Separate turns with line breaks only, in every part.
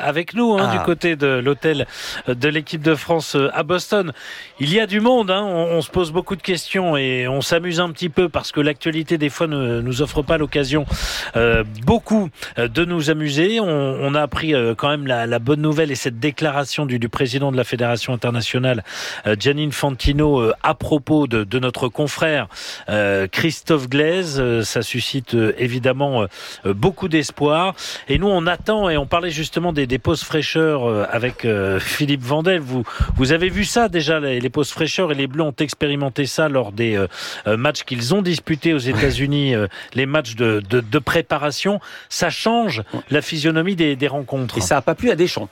avec nous du côté de l'hôtel de l'équipe de France à Boston. Il y a du monde, on se pose beaucoup de questions et on s'amuse un petit peu parce que l'actualité des fois ne nous offre pas l'occasion beaucoup de nous amuser. On a appris quand même la bonne nouvelle et cette déclaration du président de la Fédération internationale, Gianni Infantino, à propos de notre confrère Christophe Glaise. Ça suscite évidemment beaucoup d'espoir. Et nous, on attend et on parlait justement des pauses fraîcheurs avec Philippe Vandel. Vous avez vu ça déjà, les pauses fraîcheurs, et les Bleus ont expérimenté ça lors des matchs qu'ils ont disputés aux États-Unis, les matchs de préparation. Ça change la physionomie des rencontres.
Et ça n'a pas plu à Deschamps.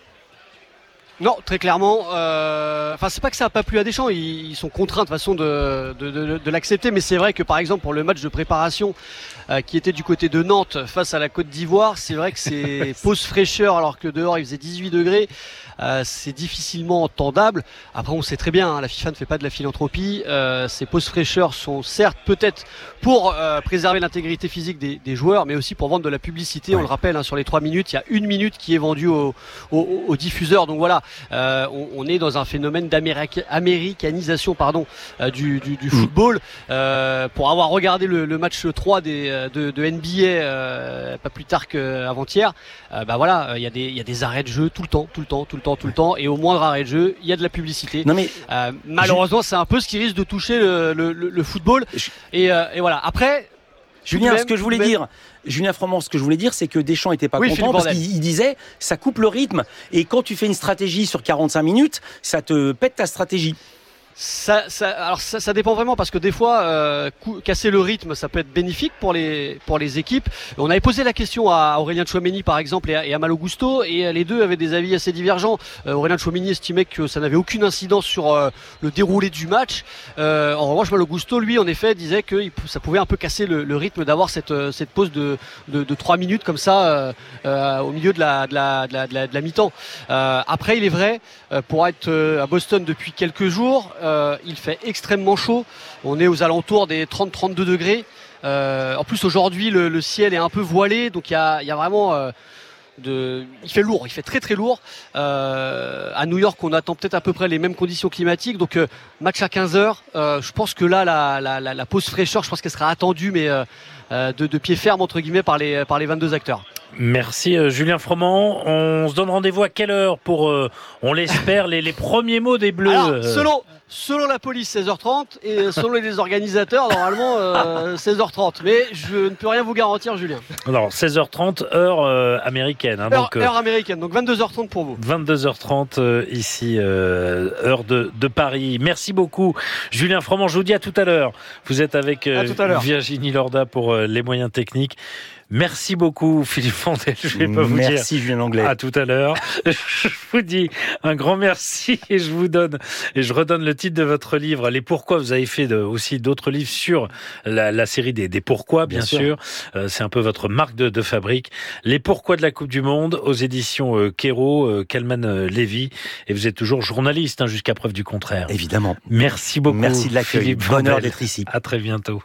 Non, très clairement. C'est pas que ça n'a pas plu à Deschamps. Ils sont contraints de façon de l'accepter. Mais c'est vrai que par exemple pour le match de préparation qui était du côté de Nantes face à la Côte d'Ivoire, c'est vrai que c'est pause fraîcheur alors que dehors il faisait 18 degrés. C'est difficilement entendable. Après, on sait très bien, la FIFA ne fait pas de la philanthropie. Ces pauses fraîcheurs sont certes peut-être pour préserver l'intégrité physique des joueurs, mais aussi pour vendre de la publicité. Ouais. On le rappelle, sur les 3 minutes, il y a 1 minute qui est vendue au diffuseur. Donc voilà, on est dans un phénomène d'américanisation du football. Pour avoir regardé le match 3 de NBA pas plus tard qu'avant-hier, il y a des arrêts de jeu tout le temps, et au moindre arrêt de jeu, il y a de la publicité.
Non mais
malheureusement, c'est un peu ce qui risque de toucher le football. Et voilà. Après,
Julien, Julien Froment, ce que je voulais dire, c'est que Deschamps était pas content parce qu'il disait ça coupe le rythme, et quand tu fais une stratégie sur 45 minutes, ça te pète ta stratégie.
Ça dépend vraiment, parce que des fois casser le rythme, ça peut être bénéfique pour les équipes. On avait posé la question à Aurélien Tchouaméni par exemple et à Malo Gusto, et les deux avaient des avis assez divergents. Aurélien Tchouaméni estimait que ça n'avait aucune incidence sur le déroulé du match. En revanche, Malo Gusto, lui, en effet, disait que ça pouvait un peu casser le rythme d'avoir cette pause de 3 minutes comme ça au milieu de la mi-temps. Après, il est vrai, pour être à Boston depuis quelques jours, il fait extrêmement chaud. On est aux alentours des 30-32 degrés. En plus aujourd'hui le ciel est un peu voilé, donc il y a vraiment il fait lourd, il fait très très lourd. À New York, on attend peut-être à peu près les mêmes conditions climatiques. Donc match à 15h. Je pense que là la pause fraîcheur, je pense qu'elle sera attendue, mais de pied ferme entre guillemets par les 22 acteurs.
Merci Julien Froment. On se donne rendez-vous à quelle heure pour, on l'espère, les premiers mots des Bleus?
Alors, selon la police, 16h30, et selon les organisateurs, normalement 16h30. Mais je ne peux rien vous garantir, Julien.
Alors 16h30 heure américaine.
Heure américaine, donc 22h30 pour vous.
22h30 ici, heure de Paris. Merci beaucoup Julien Froment. Je vous dis à tout à l'heure. Vous êtes avec Virginie Lorda pour les moyens techniques. Merci beaucoup Philippe Vandel, je vais pas vous dire.
Merci Julien Langlais.
À tout à l'heure. Je vous dis un grand merci et je redonne le titre de votre livre, Les Pourquoi. Vous avez fait aussi d'autres livres sur la série des Pourquoi, bien sûr. C'est un peu votre marque de fabrique. Les Pourquoi de la Coupe du Monde aux éditions Kero, Kalman Levy. Et vous êtes toujours journaliste jusqu'à preuve du contraire.
Évidemment.
Merci beaucoup.
Merci de l'accueil.
Philippe
Bonheur
Vandel.
d'être ici.
À très bientôt.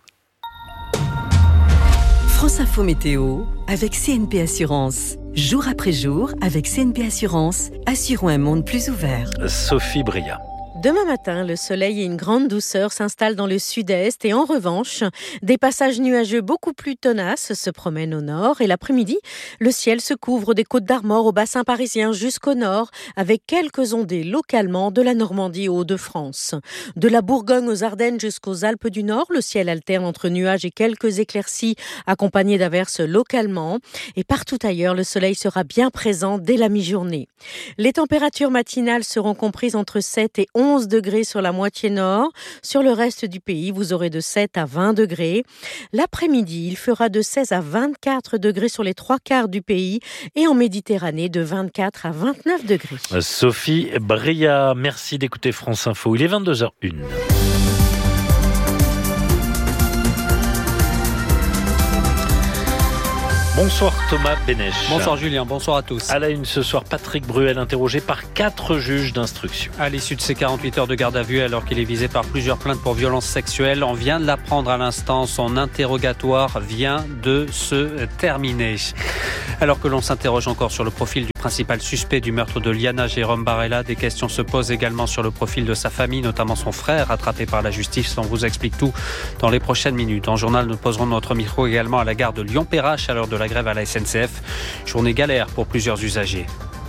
France Info Météo avec CNP Assurance. Jour après jour, avec CNP Assurance, assurons un monde plus ouvert.
Sophie Bria.
Demain matin, le soleil et une grande douceur s'installent dans le sud-est et en revanche, des passages nuageux beaucoup plus tenaces se promènent au nord et l'après-midi, le ciel se couvre des Côtes d'Armor au bassin parisien jusqu'au nord avec quelques ondées localement de la Normandie aux Hauts-de-France. De la Bourgogne aux Ardennes jusqu'aux Alpes du Nord, le ciel alterne entre nuages et quelques éclaircies accompagnées d'averses localement et partout ailleurs, le soleil sera bien présent dès la mi-journée. Les températures matinales seront comprises entre 7 et 11 degrés sur la moitié nord. Sur le reste du pays, vous aurez de 7 à 20 degrés. L'après-midi, il fera de 16 à 24 degrés sur les 3/4 du pays et en Méditerranée de 24 à 29 degrés.
Sophie Bria, merci d'écouter France Info. Il est 22h01. Bonsoir Thomas Bénèche.
Bonsoir Julien, bonsoir à tous.
À la une ce soir, Patrick Bruel interrogé par 4 juges d'instruction.
À l'issue de ses 48 heures de garde à vue, alors qu'il est visé par plusieurs plaintes pour violences sexuelles, on vient de l'apprendre à l'instant, son interrogatoire vient de se terminer. Alors que l'on s'interroge encore sur le profil du principal suspect du meurtre de Liana Jérôme Barela. Des questions se posent également sur le profil de sa famille, notamment son frère, rattrapé par la justice. On vous explique tout dans les prochaines minutes. En journal, nous poserons notre micro également à la gare de Lyon-Perrache à l'heure de la grève à la SNCF. Journée galère pour plusieurs usagers.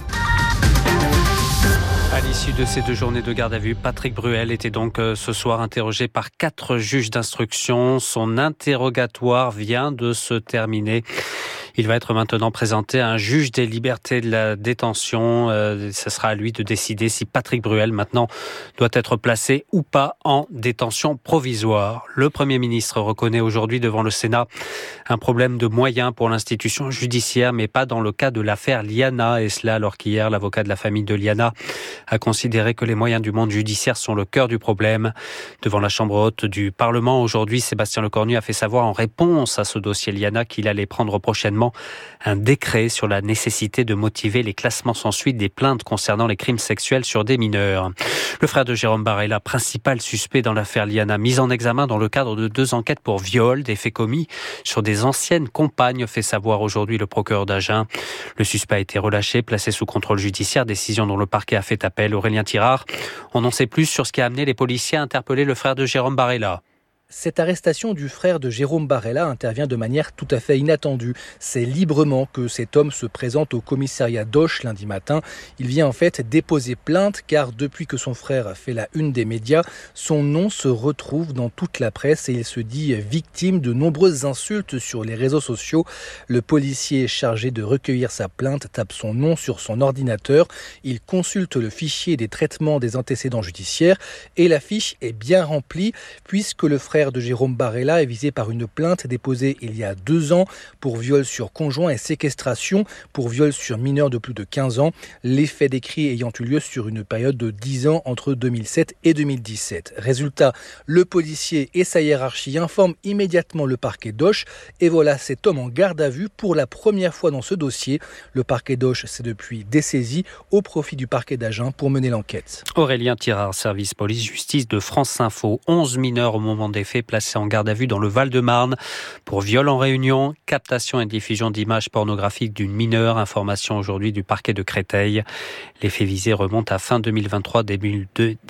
À l'issue de ces 2 journées de garde à vue, Patrick Bruel était donc ce soir interrogé par 4 juges d'instruction. Son interrogatoire vient de se terminer. Il va être maintenant présenté à un juge des libertés de la détention. Ce sera à lui de décider si Patrick Bruel maintenant doit être placé ou pas en détention provisoire. Le Premier ministre reconnaît aujourd'hui devant le Sénat un problème de moyens pour l'institution judiciaire, mais pas dans le cas de l'affaire Liana. Et cela alors qu'hier, l'avocat de la famille de Liana a considéré que les moyens du monde judiciaire sont le cœur du problème. Devant la Chambre haute du Parlement, aujourd'hui, Sébastien Lecornu a fait savoir en réponse à ce dossier Liana qu'il allait prendre prochainement un décret sur la nécessité de motiver les classements sans suite des plaintes concernant les crimes sexuels sur des mineurs. Le frère de Jérôme Barela, principal suspect dans l'affaire Liana, mis en examen dans le cadre de 2 enquêtes pour viol, des faits commis sur des anciennes compagnes, fait savoir aujourd'hui le procureur d'Agen. Le suspect a été relâché, placé sous contrôle judiciaire, décision dont le parquet a fait appel. Aurélien Tirard, on en sait plus sur ce qui a amené les policiers à interpeller le frère de Jérôme Barela.
Cette arrestation du frère de Jérôme Barela intervient de manière tout à fait inattendue. C'est librement que cet homme se présente au commissariat d'Auch lundi matin. Il vient en fait déposer plainte car depuis que son frère fait la une des médias, son nom se retrouve dans toute la presse et il se dit victime de nombreuses insultes sur les réseaux sociaux. Le policier chargé de recueillir sa plainte tape son nom sur son ordinateur. Il consulte le fichier des traitements des antécédents judiciaires et la fiche est bien remplie puisque le frère de Jérôme Barela est visé par une plainte déposée il y a 2 ans pour viol sur conjoint et séquestration pour viol sur mineur de plus de 15 ans. Les faits décrits ayant eu lieu sur une période de 10 ans entre 2007 et 2017. Résultat, le policier et sa hiérarchie informent immédiatement le parquet d'Auch et voilà cet homme en garde à vue pour la première fois dans ce dossier. Le parquet d'Auch s'est depuis dessaisi au profit du parquet d'Agen pour mener l'enquête.
Aurélien Tirard, service police-justice de France Info. 11 mineurs au moment des faits placés en garde à vue dans le Val-de-Marne pour viol en réunion, captation et diffusion d'images pornographiques d'une mineure. Information aujourd'hui du parquet de Créteil. Les faits visés remontent à fin 2023, début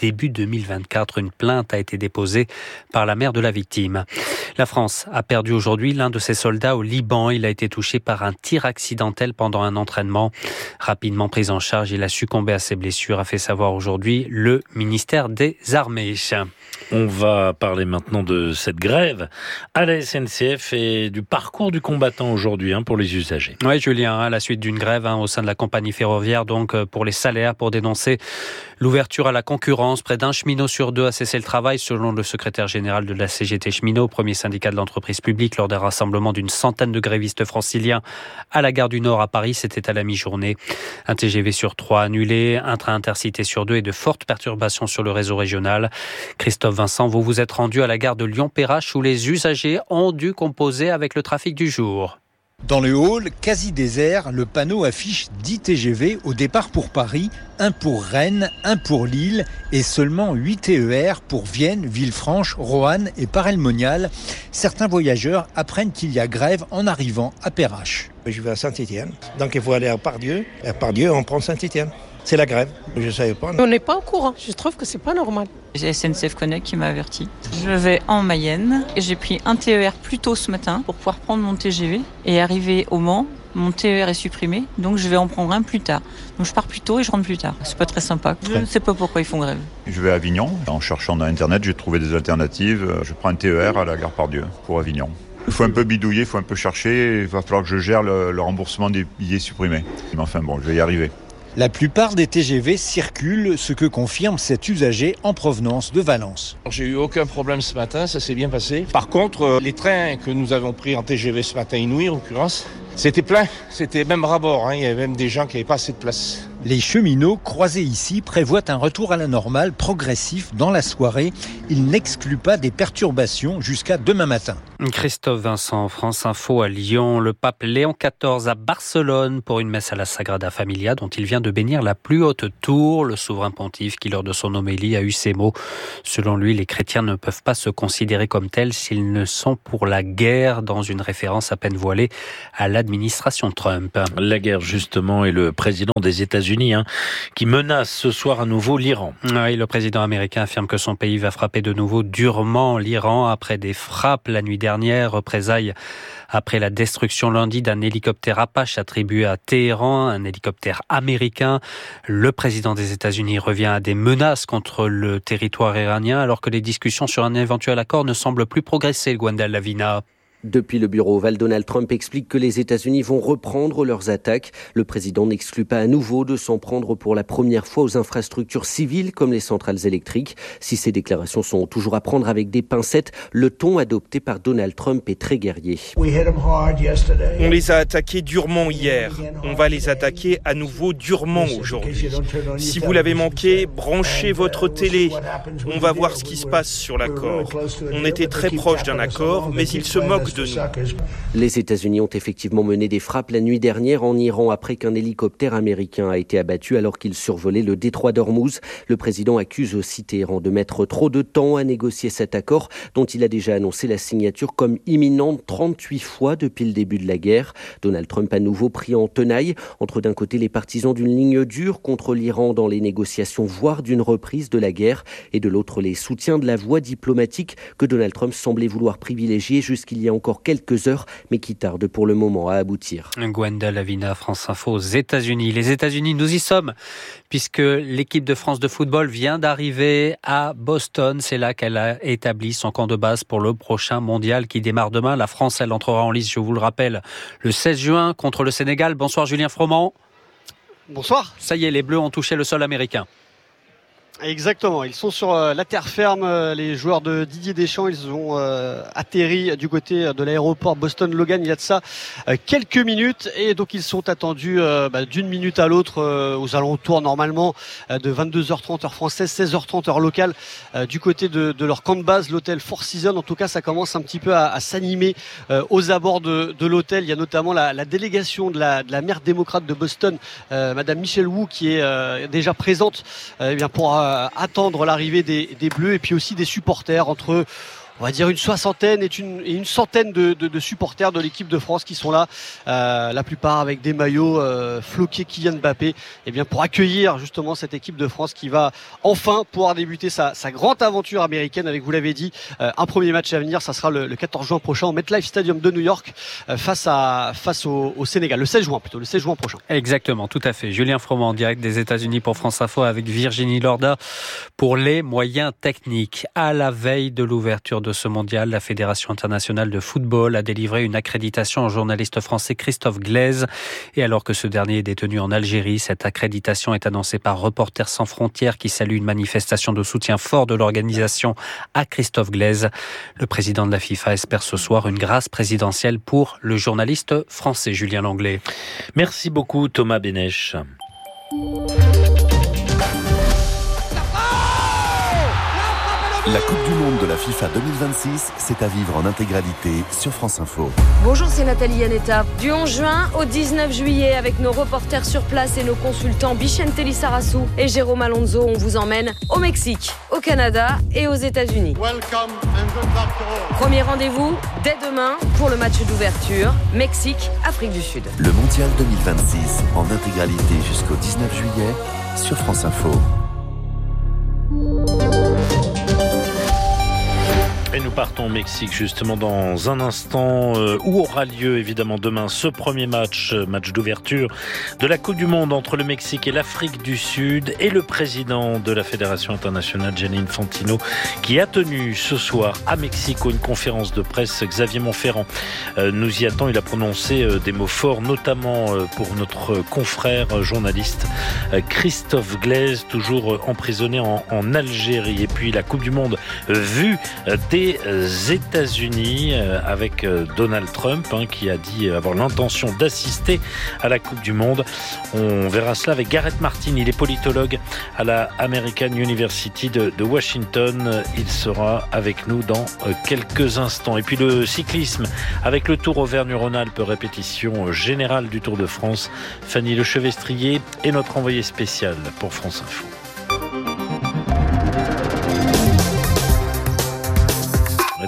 2024. Une plainte a été déposée par la mère de la victime. La France a perdu aujourd'hui l'un de ses soldats au Liban. Il a été touché par un tir accidentel pendant un entraînement. Rapidement pris en charge, il a succombé à ses blessures, a fait savoir aujourd'hui le ministère des Armées.
On va parler maintenant de cette grève à la SNCF et du parcours du combattant aujourd'hui pour les usagers.
Oui, Julien, à la suite d'une grève au sein de la compagnie ferroviaire, donc pour les salaires, pour dénoncer l'ouverture à la concurrence. Près d'un cheminot sur 2 a cessé le travail, selon le secrétaire général de la CGT Cheminot, premier syndicat de l'entreprise publique, lors d'un rassemblement d'une centaine de grévistes franciliens à la gare du Nord à Paris. C'était à la mi-journée. Un TGV sur 3 annulé, un train intercité sur 2 et de fortes perturbations sur le réseau régional. Christophe Vincent, vous vous êtes rendu à la gare de Lyon-Perrache où les usagers ont dû composer avec le trafic du jour.
Dans le hall, quasi désert, le panneau affiche 10 TGV au départ pour Paris, 1 pour Rennes, 1 pour Lille et seulement 8 TER pour Vienne, Villefranche, Roanne et Paray-le-Monial. Certains voyageurs apprennent qu'il y a grève en arrivant à Perrache.
Je vais à Saint-Étienne, donc il faut aller à Pardieu. Et à Pardieu, on prend Saint-Étienne. C'est la grève, je ne savais pas.
On n'est pas au courant, je trouve que c'est pas normal.
J'ai SNCF Connect qui m'a averti. Je vais en Mayenne et j'ai pris un TER plus tôt ce matin pour pouvoir prendre mon TGV et arriver au Mans. Mon TER est supprimé, donc je vais en prendre un plus tard. Donc je pars plus tôt et je rentre plus tard. C'est pas très sympa. Je ne sais pas pourquoi ils font grève.
Je vais à Avignon. En cherchant dans Internet, j'ai trouvé des alternatives. Je prends un TER à la gare Pardieu pour Avignon. Il faut un peu bidouiller, il faut un peu chercher. Il va falloir que je gère le remboursement des billets supprimés. Mais enfin bon, je vais y arriver.
La plupart des TGV circulent, ce que confirme cet usager en provenance de Valence.
J'ai eu aucun problème ce matin, ça s'est bien passé. Par contre, les trains que nous avons pris en TGV ce matin, Inouï en l'occurrence, c'était plein, c'était même ras-bord, il y avait même des gens qui n'avaient pas assez de place.
Les cheminots croisés ici prévoient un retour à la normale progressif dans la soirée. Ils n'excluent pas des perturbations jusqu'à demain matin.
Christophe Vincent, France Info à Lyon. Le pape Léon XIV à Barcelone pour une messe à la Sagrada Familia dont il vient de bénir la plus haute tour. Le souverain pontife qui, lors de son homélie, a eu ces mots. Selon lui, les chrétiens ne peuvent pas se considérer comme tels s'ils ne sont pour la guerre, dans une référence à peine voilée à l'administration Trump.
La guerre justement et le président des États-Unis qui menace ce soir à nouveau l'Iran.
Oui, le président américain affirme que son pays va frapper de nouveau durement l'Iran après des frappes la nuit dernière, représailles après la destruction lundi d'un hélicoptère Apache attribué à Téhéran, un hélicoptère américain. Le président des États-Unis revient à des menaces contre le territoire iranien alors que les discussions sur un éventuel accord ne semblent plus progresser, Gwendal Lavina.
Depuis le bureau ovale, Donald Trump explique que les États-Unis vont reprendre leurs attaques. Le président n'exclut pas à nouveau de s'en prendre pour la première fois aux infrastructures civiles comme les centrales électriques. Si ces déclarations sont toujours à prendre avec des pincettes, le ton adopté par Donald Trump est très guerrier.
On les a attaqués durement hier. On va les attaquer à nouveau durement aujourd'hui. Si vous l'avez manqué, branchez votre télé. On va voir ce qui se passe sur l'accord. On était très proche d'un accord, mais il se moque de nous.
Les États-Unis ont effectivement mené des frappes la nuit dernière en Iran après qu'un hélicoptère américain a été abattu alors qu'il survolait le détroit d'Ormuz. Le président accuse aussi Téhéran de mettre trop de temps à négocier cet accord dont il a déjà annoncé la signature comme imminente 38 fois depuis le début de la guerre. Donald Trump à nouveau pris en tenaille entre d'un côté les partisans d'une ligne dure contre l'Iran dans les négociations voire d'une reprise de la guerre et de l'autre les soutiens de la voie diplomatique que Donald Trump semblait vouloir privilégier jusqu'il y a encore quelques heures, mais qui tarde pour le moment à aboutir.
Gwenda Lavina, France Info aux États-Unis. Les États-Unis, nous y sommes, puisque l'équipe de France de football vient d'arriver à Boston. C'est là qu'elle a établi son camp de base pour le prochain mondial qui démarre demain. La France, elle entrera en lice, je vous le rappelle, le 16 juin contre le Sénégal. Bonsoir Julien Froment.
Bonsoir.
Ça y est, les Bleus ont touché le sol américain.
Exactement, ils sont sur la terre ferme, les joueurs de Didier Deschamps, ils ont atterri du côté de l'aéroport Boston-Logan il y a de ça quelques minutes et donc ils sont attendus d'une minute à l'autre aux alentours normalement de 22h30 heure française, 16h30 heure locale du côté de leur camp de base, l'hôtel Four Seasons. En tout cas ça commence un petit peu à s'animer aux abords de l'hôtel. Il y a notamment la délégation de la maire démocrate de Boston, Madame Michelle Wu, qui est déjà présente pour attendre l'arrivée des Bleus et puis aussi des supporters entre on va dire une soixantaine et une centaine de supporters de l'équipe de France qui sont là, la plupart avec des maillots floqués Kylian Mbappé, pour accueillir justement cette équipe de France qui va enfin pouvoir débuter sa grande aventure américaine avec, vous l'avez dit, un premier match à venir, ça sera le 14 juin prochain au MetLife Stadium de New York face au Sénégal, le 16 juin prochain.
Exactement, tout à fait. Julien Froment en direct des États-Unis pour France Info avec Virginie Lorda pour les moyens techniques. À la veille de l'ouverture de ce mondial, la Fédération internationale de football a délivré une accréditation au journaliste français Christophe Glaise. Et alors que ce dernier est détenu en Algérie, cette accréditation est annoncée par Reporters sans frontières qui salue une manifestation de soutien fort de l'organisation à Christophe Glaise. Le président de la FIFA espère ce soir une grâce présidentielle pour le journaliste français Julien Langlais.
Merci beaucoup Thomas Bénèche.
La Coupe du Monde de la FIFA 2026, c'est à vivre en intégralité sur France Info.
Bonjour, c'est Nathalie Yanetta. Du 11 juin au 19 juillet, avec nos reporters sur place et nos consultants Bichente Lissarassou et Jérôme Alonso, on vous emmène au Mexique, au Canada et aux États-Unis. Premier rendez-vous dès demain pour le match d'ouverture, Mexique-Afrique du Sud.
Le Mondial 2026 en intégralité jusqu'au 19 juillet sur France Info.
Et nous partons au Mexique justement dans un instant où aura lieu évidemment demain ce premier match d'ouverture de la Coupe du Monde entre le Mexique et l'Afrique du Sud et le président de la Fédération internationale Gianni Infantino qui a tenu ce soir à Mexico une conférence de presse. Xavier Montferrand nous y attend, il a prononcé des mots forts notamment pour notre confrère journaliste Christophe Glaise, toujours emprisonné en Algérie. Et puis la Coupe du Monde vue des États-Unis avec Donald Trump qui a dit avoir l'intention d'assister à la Coupe du Monde. On verra cela avec Gareth Martin, il est politologue à la American University de Washington. Il sera avec nous dans quelques instants. Et puis le cyclisme avec le Tour Auvergne-Rhône-Alpes, répétition générale du Tour de France. Fanny Lechevestrier est notre envoyée spéciale pour France Info.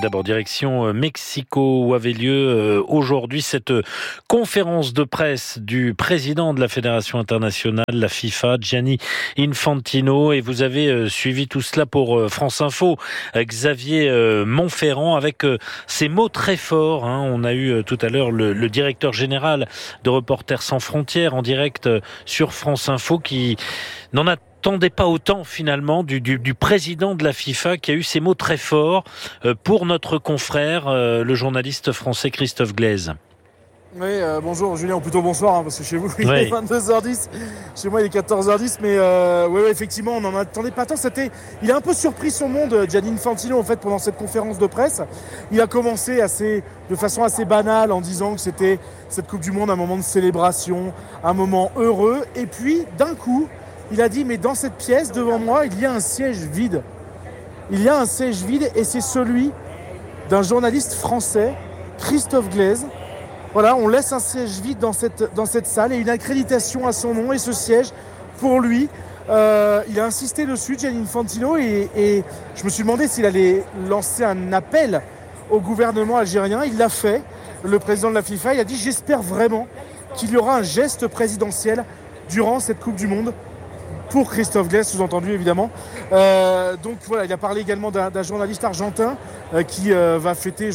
d'abord direction Mexico, où avait lieu aujourd'hui cette conférence de presse du président de la Fédération internationale, la FIFA, Gianni Infantino. Et vous avez suivi tout cela pour France Info, Xavier Montferrand, avec ces mots très forts. On a eu tout à l'heure le directeur général de Reporters sans frontières en direct sur France Info qui n'en attendait pas autant finalement du président de la FIFA, qui a eu ces mots très forts pour notre confrère, le journaliste français Christophe Glaise.
Oui, bonjour Julien, ou plutôt bonsoir, parce que chez vous il est 22h10, chez moi il est 14h10, mais oui, effectivement on n'en attendait pas tant. Il a un peu surpris son monde, Gianni Infantino, en fait, pendant cette conférence de presse. Il a commencé de façon assez banale en disant que c'était cette Coupe du Monde un moment de célébration, un moment heureux, et puis d'un coup il a dit, mais dans cette pièce devant moi il y a un siège vide. Il y a un siège vide, et c'est celui d'un journaliste français, Christophe Glaise. Voilà, on laisse un siège vide dans cette salle et une accréditation à son nom, et ce siège, pour lui, il a insisté dessus, Gianni Infantino, et je me suis demandé s'il allait lancer un appel au gouvernement algérien. Il l'a fait, le président de la FIFA. Il a dit, j'espère vraiment qu'il y aura un geste présidentiel durant cette Coupe du Monde, pour Christophe Glaise, sous-entendu évidemment. Donc voilà, il a parlé également d'un journaliste argentin qui va fêter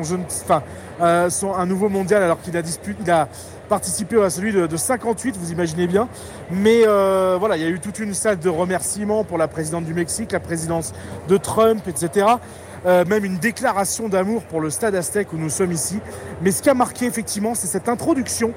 un nouveau mondial, alors qu'il a participé à celui de 58, vous imaginez bien. Mais voilà, il y a eu toute une salle de remerciements pour la présidente du Mexique, la présidence de Trump, etc. Même une déclaration d'amour pour le stade Aztec où nous sommes ici. Mais ce qui a marqué effectivement, c'est cette introduction,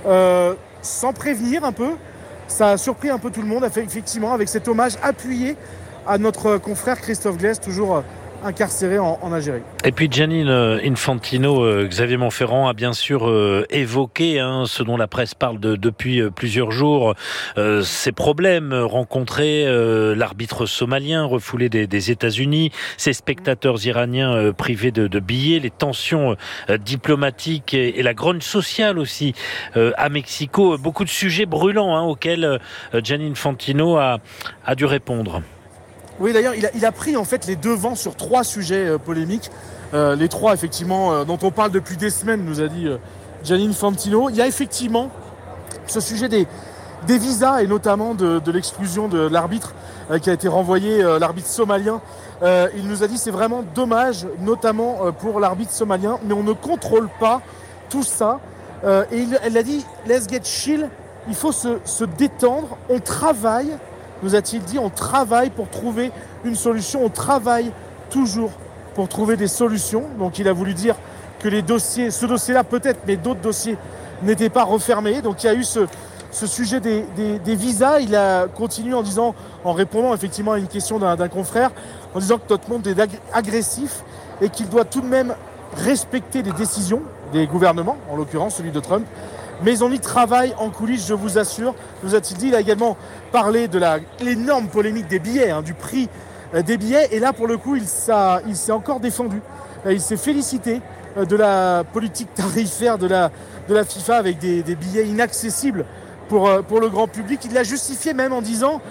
sans prévenir un peu. Ça a surpris un peu tout le monde, effectivement, avec cet hommage appuyé à notre confrère Christophe Glaise, toujours incarcéré en Algérie.
Et puis Gianni Infantino, Xavier Montferrand, a bien sûr évoqué ce dont la presse parle depuis plusieurs jours, ces problèmes rencontrés, l'arbitre somalien refoulé des États-Unis, ces spectateurs iraniens privés de billets, les tensions diplomatiques et la grogne sociale aussi à Mexico. Beaucoup de sujets brûlants auxquels Gianni Infantino a dû répondre.
Oui, d'ailleurs, il a pris en fait les devants sur 3 sujets polémiques. Les 3, effectivement, dont on parle depuis des semaines, nous a dit Gianni Infantino. Il y a effectivement ce sujet des visas, et notamment de l'exclusion de l'arbitre qui a été renvoyé, l'arbitre somalien. Il nous a dit c'est vraiment dommage, notamment pour l'arbitre somalien, mais on ne contrôle pas tout ça. Et elle a dit let's get chill, il faut se détendre, on travaille. Nous a-t-il dit, on travaille pour trouver une solution, on travaille toujours pour trouver des solutions. Donc il a voulu dire que ce dossier-là peut-être, mais d'autres dossiers n'étaient pas refermés. Donc il y a eu ce sujet des visas. Il a continué en répondant effectivement à une question d'un confrère, en disant que notre monde est agressif et qu'il doit tout de même respecter les décisions des gouvernements, en l'occurrence celui de Trump. Mais on y travaille en coulisses, je vous assure, nous a-t-il dit. Il a également parlé de l'énorme polémique des billets, du prix des billets. Et là, pour le coup, il s'est encore défendu. Il s'est félicité de la politique tarifaire de la FIFA, avec des billets inaccessibles pour le grand public. Il l'a justifié même en disant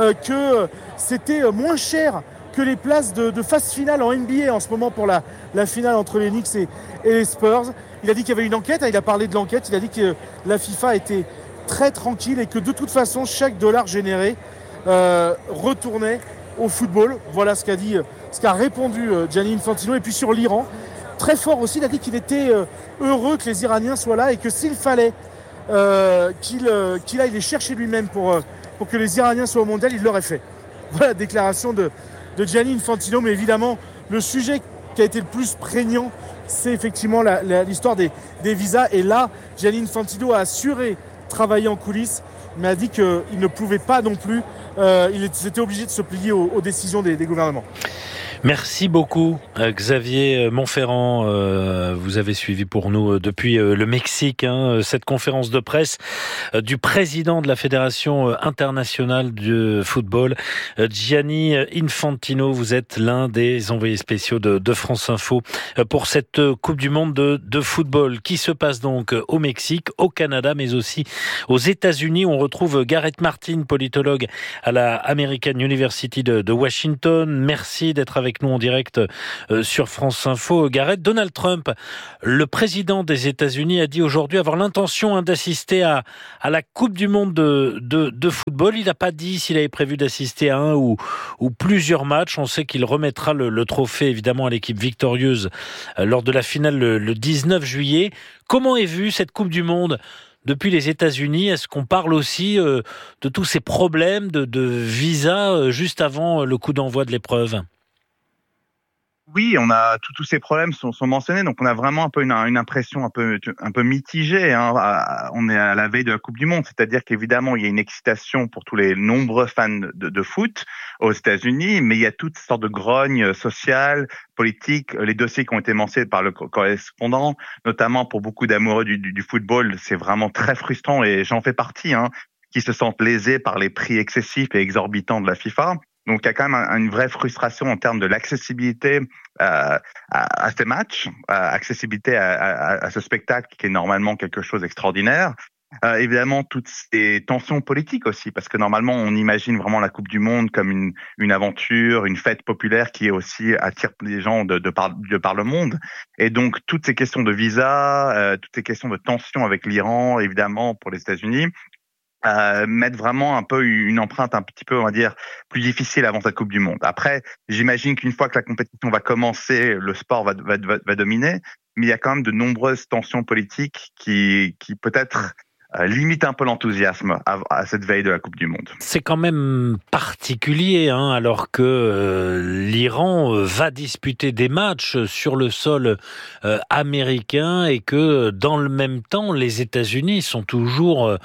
que c'était moins cher que les places de phase finale en NBA en ce moment pour la finale entre les Knicks et les Spurs. Il a dit qu'il y avait une enquête, il a parlé de l'enquête, il a dit que la FIFA était très tranquille et que de toute façon, chaque dollar généré retournait au football. Voilà ce qu'a répondu Gianni Infantino. Et puis sur l'Iran, très fort aussi, il a dit qu'il était heureux que les Iraniens soient là et que s'il fallait qu'il aille les chercher lui-même pour que les Iraniens soient au mondial, il l'aurait fait. Voilà la déclaration de Gianni Infantino. Mais évidemment, le sujet qui a été le plus prégnant, c'est effectivement l'histoire des visas. Et là, Gianni Infantino a assuré travailler en coulisses, mais a dit qu'il ne pouvait pas non plus, il était obligé de se plier aux décisions des gouvernements.
Merci beaucoup Xavier Montferrand. Vous avez suivi pour nous depuis le Mexique cette conférence de presse du président de la Fédération internationale de football, Gianni Infantino. Vous êtes l'un des envoyés spéciaux de France Info pour cette Coupe du Monde de football qui se passe donc au Mexique, au Canada, mais aussi aux États-Unis. On retrouve Gareth Martin, politologue à la American University de Washington. Merci d'être avec avec nous en direct sur France Info. Gareth, Donald Trump, le président des États-Unis, a dit aujourd'hui avoir l'intention d'assister à la Coupe du Monde de football. Il n'a pas dit s'il avait prévu d'assister à un ou plusieurs matchs. On sait qu'il remettra le trophée évidemment à l'équipe victorieuse lors de la finale le 19 juillet. Comment est vue cette Coupe du Monde depuis les États-Unis? Est-ce qu'on parle aussi de tous ces problèmes de visa juste avant le coup d'envoi de l'épreuve?
Oui, on a tous ces problèmes sont mentionnés, donc on a vraiment un peu une impression un peu mitigée. Hein. On est à la veille de la Coupe du Monde, c'est-à-dire qu'évidemment il y a une excitation pour tous les nombreux fans de foot aux États-Unis, mais il y a toutes sortes de grognes sociales, politiques. Les dossiers qui ont été mentionnés par le correspondant, notamment pour beaucoup d'amoureux du football, c'est vraiment très frustrant et j'en fais partie, hein, qui se sentent lésés par les prix excessifs et exorbitants de la FIFA. Donc, il y a quand même une vraie frustration en termes de l'accessibilité à ces matchs, accessibilité à ce spectacle qui est normalement quelque chose d'extraordinaire. Évidemment, toutes ces tensions politiques aussi, parce que normalement, on imagine vraiment la Coupe du Monde comme une aventure, une fête populaire qui est aussi attire les gens de par le monde. Et donc, toutes ces questions de visa, toutes ces questions de tensions avec l'Iran, évidemment, pour les États-Unis, mettre vraiment un peu une empreinte un petit peu, on va dire, plus difficile avant cette Coupe du Monde. Après, j'imagine qu'une fois que la compétition va commencer, le sport va dominer, mais il y a quand même de nombreuses tensions politiques qui peut-être limite un peu l'enthousiasme à cette veille de la Coupe du Monde.
C'est quand même particulier, hein, alors que l'Iran va disputer des matchs sur le sol américain et que dans le même temps, les États-Unis sont toujours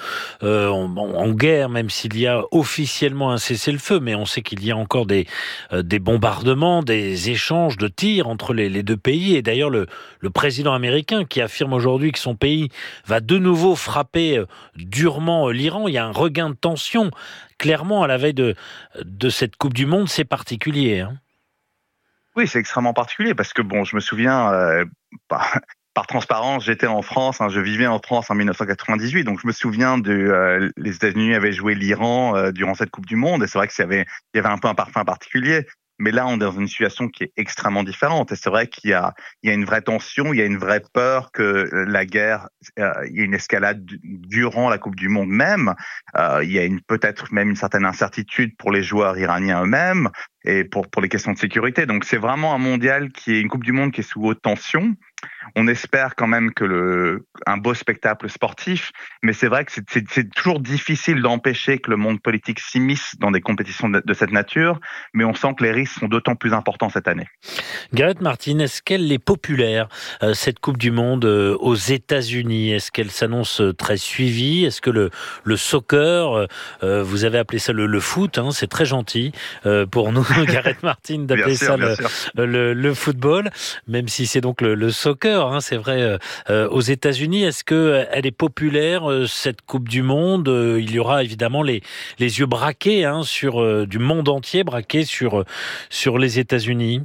en guerre, même s'il y a officiellement un cessez-le-feu, mais on sait qu'il y a encore des bombardements, des échanges de tirs entre les deux pays. Et d'ailleurs, le président américain qui affirme aujourd'hui que son pays va de nouveau frapper durement l'Iran. Il y a un regain de tension. Clairement, à la veille de cette Coupe du Monde, c'est particulier. Hein.
Oui, c'est extrêmement particulier parce que, je me souviens, par transparence, j'étais en France, je vivais en France en 1998, donc je me souviens les États-Unis avaient joué l'Iran durant cette Coupe du Monde et c'est vrai qu'il y avait un peu un parfum particulier. Mais là, on est dans une situation qui est extrêmement différente. Et c'est vrai qu'il y a une vraie tension, il y a une vraie peur que la guerre, il y ait une escalade durant la Coupe du Monde même. Il y a peut-être même une certaine incertitude pour les joueurs iraniens eux-mêmes et pour les questions de sécurité. Donc c'est vraiment un mondial une Coupe du Monde qui est sous haute tension. On espère quand même un beau spectacle sportif, mais c'est vrai que c'est toujours difficile d'empêcher que le monde politique s'immisce dans des compétitions de cette nature, mais on sent que les risques sont d'autant plus importants cette année.
Gareth Martin, est-ce qu'elle est populaire, cette Coupe du Monde aux États-Unis? Est-ce qu'elle s'annonce très suivie? Est-ce que le soccer, vous avez appelé ça le foot, hein, c'est très gentil pour nous, Gareth Martin, d'appeler ça le football, même si c'est donc le soccer, hein, c'est vrai, aux États-Unis. Est-ce qu'elle est populaire, cette Coupe du Monde? Il y aura évidemment les yeux braqués, hein, du monde entier, braqués sur les États-Unis.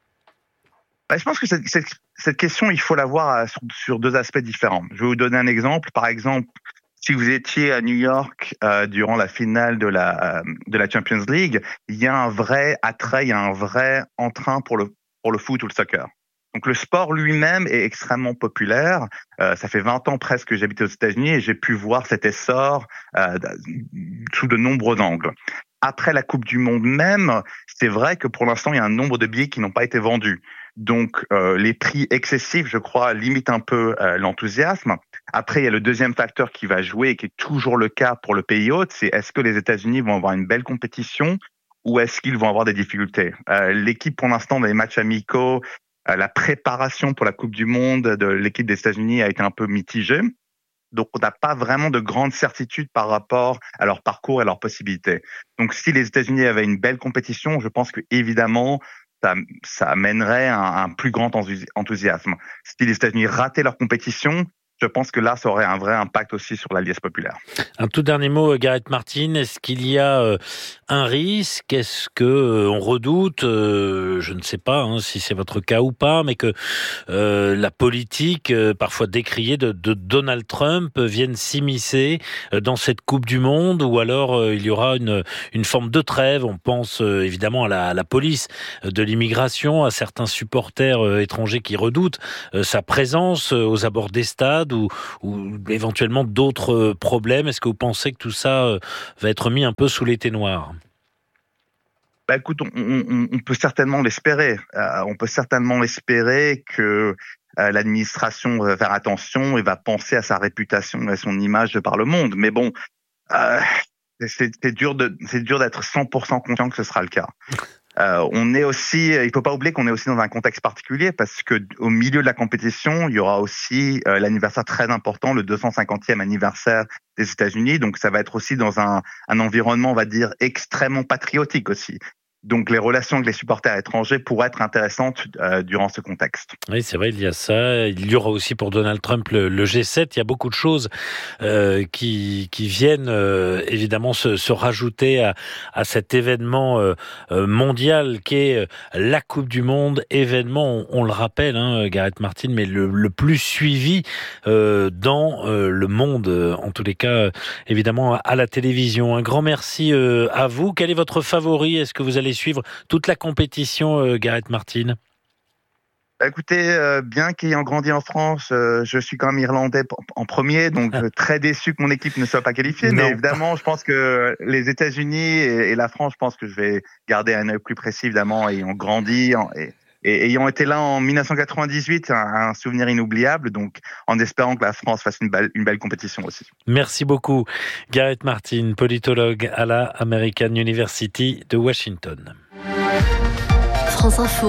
Je pense que cette question, il faut la voir sur deux aspects différents. Je vais vous donner un exemple. Par exemple, si vous étiez à New York durant la finale de la Champions League, il y a un vrai attrait, il y a un vrai entrain pour le foot ou le soccer. Donc le sport lui-même est extrêmement populaire. Ça fait 20 ans presque que j'habite aux États-Unis et j'ai pu voir cet essor sous de nombreux angles. Après la Coupe du Monde même, c'est vrai que pour l'instant, il y a un nombre de billets qui n'ont pas été vendus. Donc les prix excessifs, je crois, limitent un peu l'enthousiasme. Après, il y a le deuxième facteur qui va jouer et qui est toujours le cas pour le pays hôte, c'est est-ce que les États-Unis vont avoir une belle compétition ou est-ce qu'ils vont avoir des difficultés? L'équipe, pour l'instant, dans les matchs amicaux, la préparation pour la Coupe du Monde de l'équipe des États-Unis a été un peu mitigée. Donc, on n'a pas vraiment de grande certitude par rapport à leur parcours et leurs possibilités. Donc, si les États-Unis avaient une belle compétition, je pense que évidemment, ça amènerait un plus grand enthousiasme. Si les États-Unis rataient leur compétition, je pense que là, ça aurait un vrai impact aussi sur la liesse populaire.
Un tout dernier mot, Gareth Martin. Est-ce qu'il y a un risque? Est-ce que on redoute, je ne sais pas si c'est votre cas ou pas, mais que la politique, parfois décriée de Donald Trump, vienne s'immiscer dans cette Coupe du Monde, ou alors il y aura une forme de trêve? On pense évidemment à la police de l'immigration, à certains supporters étrangers qui redoutent sa présence aux abords des stades, ou éventuellement d'autres problèmes. Est-ce que vous pensez que tout ça va être mis un peu sous l'été noir?
Écoute, on peut certainement l'espérer. On peut certainement espérer que l'administration va faire attention et va penser à sa réputation et à son image par le monde. Mais bon, c'est dur d'être 100% confiant que ce sera le cas. Il faut pas oublier qu'on est aussi dans un contexte particulier, parce que au milieu de la compétition, il y aura aussi l'anniversaire très important, le 250e anniversaire des États-Unis. Donc ça va être aussi dans un environnement, on va dire, extrêmement patriotique aussi. Donc les relations avec les supporters étrangers pourraient être intéressantes durant ce contexte.
Oui, c'est vrai, il y a ça. Il y aura aussi pour Donald Trump le G7. Il y a beaucoup de choses qui viennent évidemment se rajouter à cet événement mondial qu'est la Coupe du Monde. Événement, on le rappelle, Gareth Martin, mais le plus suivi dans le monde, en tous les cas, évidemment, à la télévision. Un grand merci à vous. Quel est votre favori? Est-ce que vous allez suivre toute la compétition, Gareth Martin?
Écoutez, bien qu'ayant grandi en France, je suis quand même irlandais en premier, donc très déçu que mon équipe ne soit pas qualifiée. Mais évidemment, je pense que les États-Unis et la France, je pense que je vais garder un œil plus précis, évidemment, ayant grandi et ayant été là en 1998, un souvenir inoubliable, donc en espérant que la France fasse une belle compétition aussi.
Merci beaucoup, Gareth Martin, politologue à la American University de Washington.
France Info,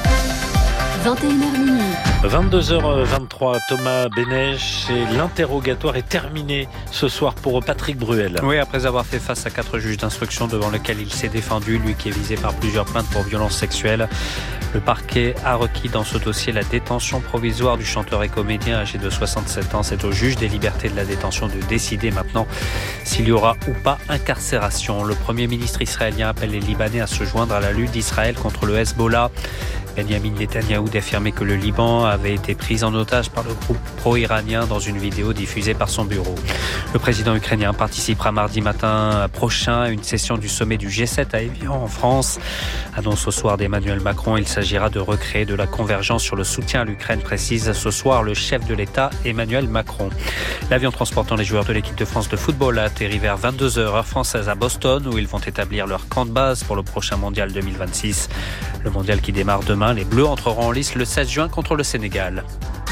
21h minuit.
22h23, Thomas Bénèche, et l'interrogatoire est terminé ce soir pour Patrick Bruel.
Oui, après avoir fait face à 4 juges d'instruction devant lesquels il s'est défendu, lui qui est visé par plusieurs plaintes pour violences sexuelles. Le parquet a requis dans ce dossier la détention provisoire du chanteur et comédien âgé de 67 ans. C'est au juge des libertés de la détention de décider maintenant s'il y aura ou pas incarcération. Le Premier ministre israélien appelle les Libanais à se joindre à la lutte d'Israël contre le Hezbollah. Benjamin Netanyahou d'affirmer que le Liban avait été pris en otage par le groupe pro-iranien dans une vidéo diffusée par son bureau. Le président ukrainien participera mardi matin prochain à une session du sommet du G7 à Évian en France. Annonce au soir d'Emmanuel Macron, il s'agira de recréer de la convergence sur le soutien à l'Ukraine, précise ce soir le chef de l'État Emmanuel Macron. L'avion transportant les joueurs de l'équipe de France de football a atterri vers 22h heure française à Boston, où ils vont établir leur camp de base pour le prochain mondial 2026. Le mondial qui démarre demain, les Bleus entreront en lice le 16 juin contre le Sénégal.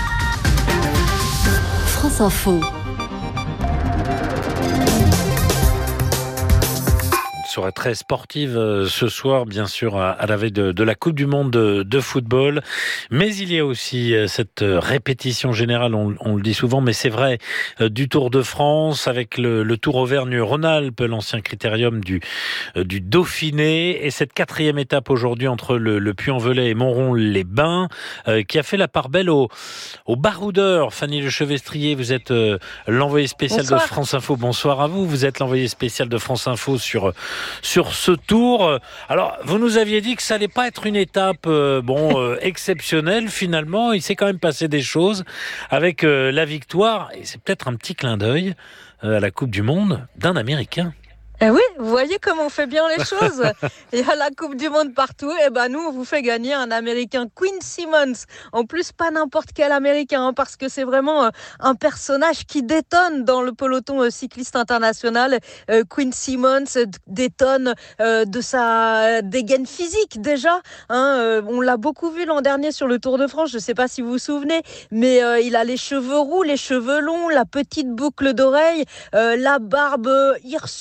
France Info.
Soirée très sportive ce soir, bien sûr, à la veille de la Coupe du Monde de football. Mais il y a aussi cette répétition générale, on le dit souvent, mais c'est vrai, du Tour de France avec le Tour Auvergne-Rhône-Alpes, l'ancien critérium du Dauphiné, et cette 4e étape aujourd'hui entre le Puy-en-Velay et Montrond-les-Bains, qui a fait la part belle aux baroudeurs. Fanny Lechevestrier, vous êtes l'envoyé spécial de France Info. Bonsoir à vous. Vous êtes l'envoyé spécial de France Info sur ce tour. Alors, vous nous aviez dit que ça allait pas être une étape exceptionnelle. Finalement, il s'est quand même passé des choses avec la victoire, et c'est peut-être un petit clin d'œil à la Coupe du Monde d'un Américain.
Eh oui, vous voyez comment on fait bien les choses. Il y a la Coupe du Monde partout. Et ben nous, on vous fait gagner un Américain, Quinn Simmons. En plus, pas n'importe quel Américain, parce que c'est vraiment un personnage qui détonne dans le peloton cycliste international. Quinn Simmons détonne de sa dégaine physique déjà. On l'a beaucoup vu l'an dernier sur le Tour de France. Je ne sais pas si vous vous souvenez, mais il a les cheveux roux, les cheveux longs, la petite boucle d'oreille, la barbe hirsute un peu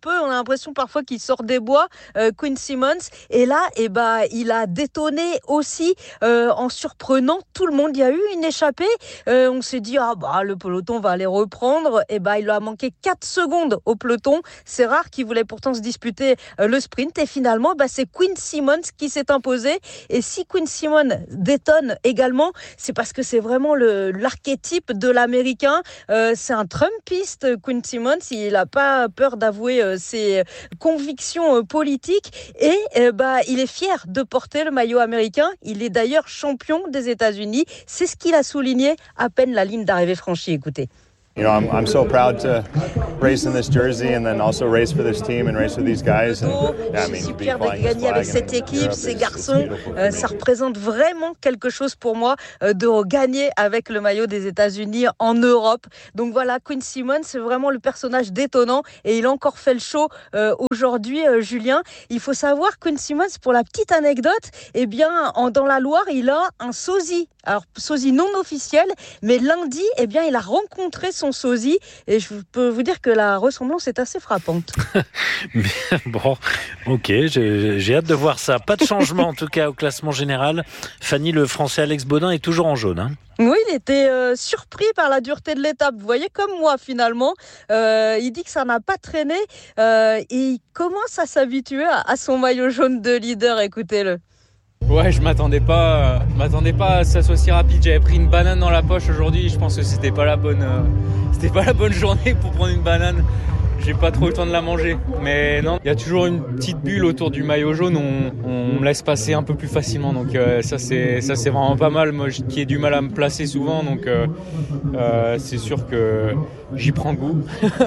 on a l'impression parfois qu'il sort des bois, Quinn Simmons. Et là, il a détonné aussi en surprenant tout le monde. Il y a eu une échappée. On s'est dit, le peloton va aller reprendre. Et il a manqué 4 secondes au peloton. C'est rare qu'il voulait pourtant se disputer le sprint. Et finalement, c'est Quinn Simmons qui s'est imposé. Et si Quinn Simmons détonne également, c'est parce que c'est vraiment l'archétype de l'Américain. C'est un Trumpiste, Quinn Simmons. Il n'a pas peur d'avouer ses convictions politiques. Et il est fier de porter le maillot américain. Il est d'ailleurs champion des États-Unis. C'est ce qu'il a souligné à peine la ligne d'arrivée franchie. Écoutez.
I'm so proud to race in this jersey and then also race for this team and race with these guys.
Je suis fier de gagner avec cette équipe, ces garçons. Ça représente vraiment quelque chose pour moi de gagner avec le maillot des États-Unis en Europe. Donc voilà, Quinn Simmons, c'est vraiment le personnage détonnant et il a encore fait le show aujourd'hui, Julien. Il faut savoir, Quinn Simmons, pour la petite anecdote, dans la Loire, il a un sosie. Alors, sosie non officiel, mais lundi, il a rencontré son sosie et je peux vous dire que la ressemblance est assez frappante.
Bon, ok, j'ai hâte de voir ça. Pas de changement en tout cas au classement général. Fanny, le Français Alex Baudin est toujours en jaune. Hein.
Oui, il était surpris par la dureté de l'étape. Vous voyez, comme moi finalement, il dit que ça n'a pas traîné et il commence à s'habituer à son maillot jaune de leader. Écoutez-le.
Ouais, je m'attendais pas à ça soit si rapide. J'avais pris une banane dans la poche aujourd'hui. Je pense que c'était pas la bonne journée pour prendre une banane. J'ai pas trop eu le temps de la manger. Mais non, il y a toujours une petite bulle autour du maillot jaune. On me laisse passer un peu plus facilement. Donc ça c'est vraiment pas mal. Moi qui ai du mal à me placer souvent, donc c'est sûr que j'y prends goût.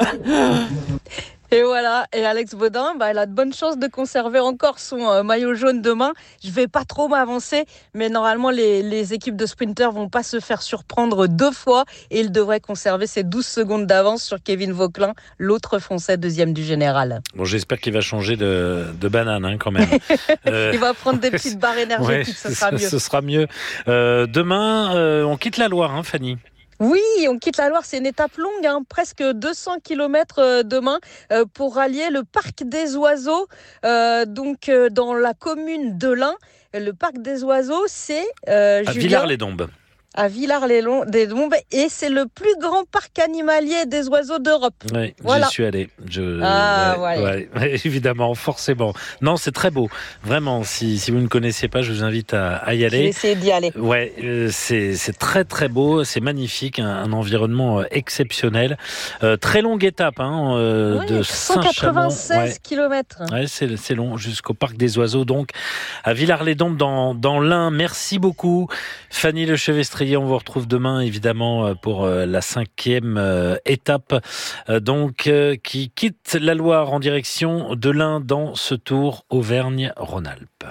Et voilà, et Alex Baudin, il a de bonnes chances de conserver encore son maillot jaune demain. Je vais pas trop m'avancer, mais normalement les équipes de sprinters vont pas se faire surprendre 2 fois et il devrait conserver ses 12 secondes d'avance sur Kevin Vauquelin, l'autre Français deuxième du général.
Bon, j'espère qu'il va changer de banane quand même.
Il va prendre des petites barres énergétiques, ce sera mieux.
Ce sera mieux. Demain, on quitte la Loire, Fanny.
Oui, on quitte la Loire, c'est une étape longue, presque 200 km demain pour rallier le Parc des Oiseaux, dans la commune de l'Ain. Le Parc des Oiseaux, c'est
à Villars-les-Dombes.
À Villars-les-Dombes et c'est le plus grand parc animalier des oiseaux d'Europe.
Oui,
voilà.
J'y suis allé.
Ouais.
Évidemment, forcément. Non, c'est très beau. Vraiment, si vous ne connaissez pas, je vous invite à y aller.
Je vais essayer d'y aller.
Ouais, c'est très très beau, c'est magnifique, un environnement exceptionnel. Très longue étape de
196 km.
Ouais, c'est long, jusqu'au Parc des Oiseaux, donc à Villars-les-Dombes dans l'Ain. Merci beaucoup, Fanny Lechevestrier. On vous retrouve demain, évidemment, pour la 5e étape, qui quitte la Loire en direction de l'Ain dans ce Tour Auvergne-Rhône-Alpes.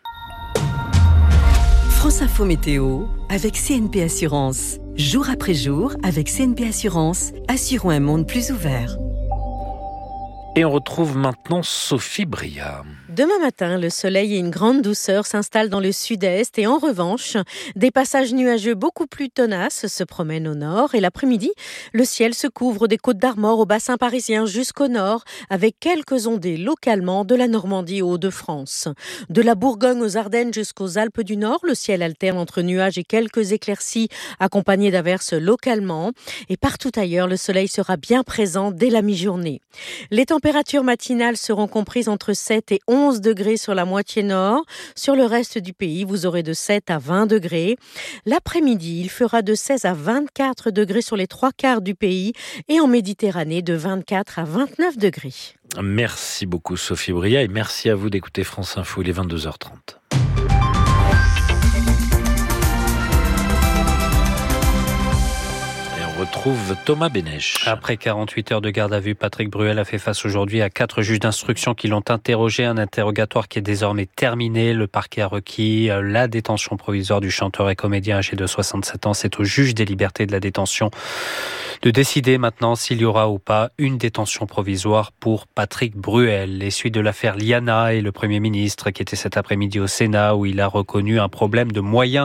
France Info Météo avec CNP Assurance. Jour après jour, avec CNP Assurance, assurons un monde plus ouvert.
Et on retrouve maintenant Sophie Bria.
Demain matin, le soleil et une grande douceur s'installent dans le sud-est et en revanche, des passages nuageux beaucoup plus tenaces se promènent au nord et l'après-midi, le ciel se couvre des Côtes d'Armor au bassin parisien jusqu'au nord avec quelques ondées localement de la Normandie aux Hauts-de-France. De la Bourgogne aux Ardennes jusqu'aux Alpes du Nord, le ciel alterne entre nuages et quelques éclaircies accompagnées d'averses localement et partout ailleurs, le soleil sera bien présent dès la mi-journée. Les températures matinales seront comprises entre 7 et 11 degrés sur la moitié nord. Sur le reste du pays, vous aurez de 7 à 20 degrés. L'après-midi, il fera de 16 à 24 degrés sur les 3/4 du pays et en Méditerranée de 24 à 29 degrés.
Merci beaucoup Sophie Bria et merci à vous d'écouter France Info, il est 22h30. Retrouve Thomas Bénèche.
Après 48 heures de garde à vue, Patrick Bruel a fait face aujourd'hui à 4 juges d'instruction qui l'ont interrogé. Un interrogatoire qui est désormais terminé. Le parquet a requis la détention provisoire du chanteur et comédien âgé de 67 ans. C'est au juge des libertés de la détention de décider maintenant s'il y aura ou pas une détention provisoire pour Patrick Bruel. Les suites de l'affaire Liana et le Premier ministre qui était cet après-midi au Sénat où il a reconnu un problème de moyens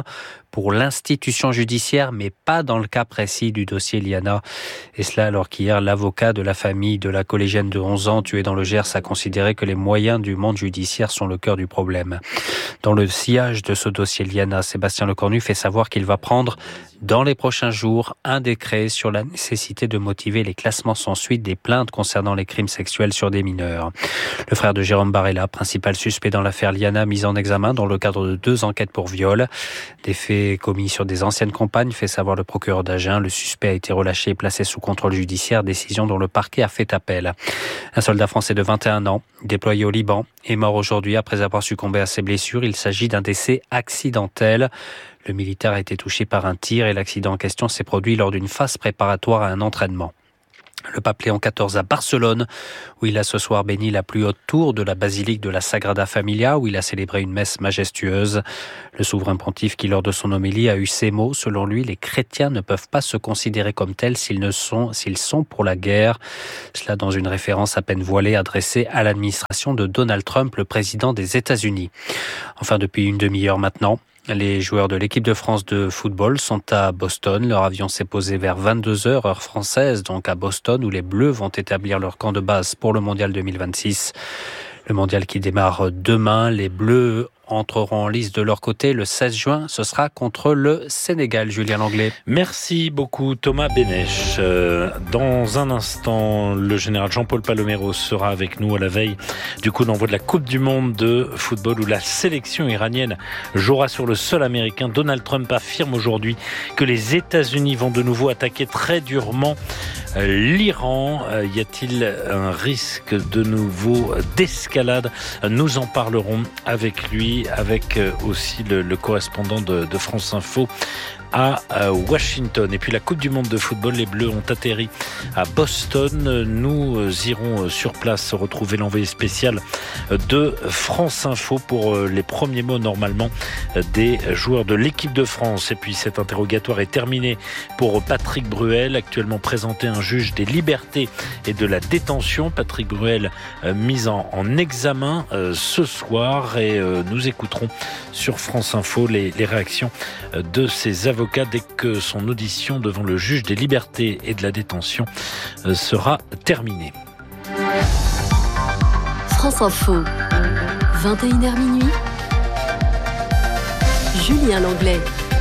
pour l'institution judiciaire, mais pas dans le cas précis du dossier Liana. Et cela alors qu'hier, l'avocat de la famille de la collégienne de 11 ans tuée dans le Gers a considéré que les moyens du monde judiciaire sont le cœur du problème. Dans le sillage de ce dossier Liana, Sébastien Lecornu fait savoir qu'il va prendre dans les prochains jours un décret sur la nécessité de motiver les classements sans suite des plaintes concernant les crimes sexuels sur des mineurs. Le frère de Jérôme Barella, principal suspect dans l'affaire Liana, mis en examen dans le cadre de 2 enquêtes pour viol. Des faits commis sur des anciennes compagnes, fait savoir le procureur d'Agen. Le suspect a été relâché et placé sous contrôle judiciaire, décision dont le parquet a fait appel. Un soldat français de 21 ans, déployé au Liban, est mort aujourd'hui après avoir succombé à ses blessures. Il s'agit d'un décès accidentel. Le militaire a été touché par un tir et l'accident en question s'est produit lors d'une phase préparatoire à un entraînement. Le pape Léon XIV à Barcelone, où il a ce soir béni la plus haute tour de la basilique de la Sagrada Familia, où il a célébré une messe majestueuse. Le souverain pontife qui, lors de son homélie, a eu ces mots. Selon lui, les chrétiens ne peuvent pas se considérer comme tels s'ils sont pour la guerre. Cela dans une référence à peine voilée adressée à l'administration de Donald Trump, le président des États-Unis. Enfin, depuis une demi-heure maintenant, les joueurs de l'équipe de France de football sont à Boston. Leur avion s'est posé vers 22h, heure française, donc à Boston, où les Bleus vont établir leur camp de base pour le Mondial 2026. Le Mondial qui démarre demain. Les Bleus entreront en lice de leur côté le 16 juin. Ce sera contre le Sénégal, Julien Langlais.
Merci beaucoup Thomas Bénèche. Dans un instant, le général Jean-Paul Palomero sera avec nous à la veille du coup d'envoi de la Coupe du Monde de football où la sélection iranienne jouera sur le sol américain. Donald Trump affirme aujourd'hui que les États-Unis vont de nouveau attaquer très durement l'Iran. Y a-t-il un risque de nouveau d'escalade? Nous en parlerons avec lui, avec aussi le correspondant de France Info à Washington. Et puis la Coupe du Monde de football, les Bleus ont atterri à Boston. Nous irons sur place retrouver l'envoyé spécial de France Info pour les premiers mots normalement des joueurs de l'équipe de France. Et puis cet interrogatoire est terminé pour Patrick Bruel, actuellement présenté un juge des libertés et de la détention. Patrick Bruel mis en examen ce soir et nous écouterons sur France Info les réactions de ses avocats dès que son audition devant le juge des libertés et de la détention sera terminée.
France Info, 21h minuit. Julien Langlais.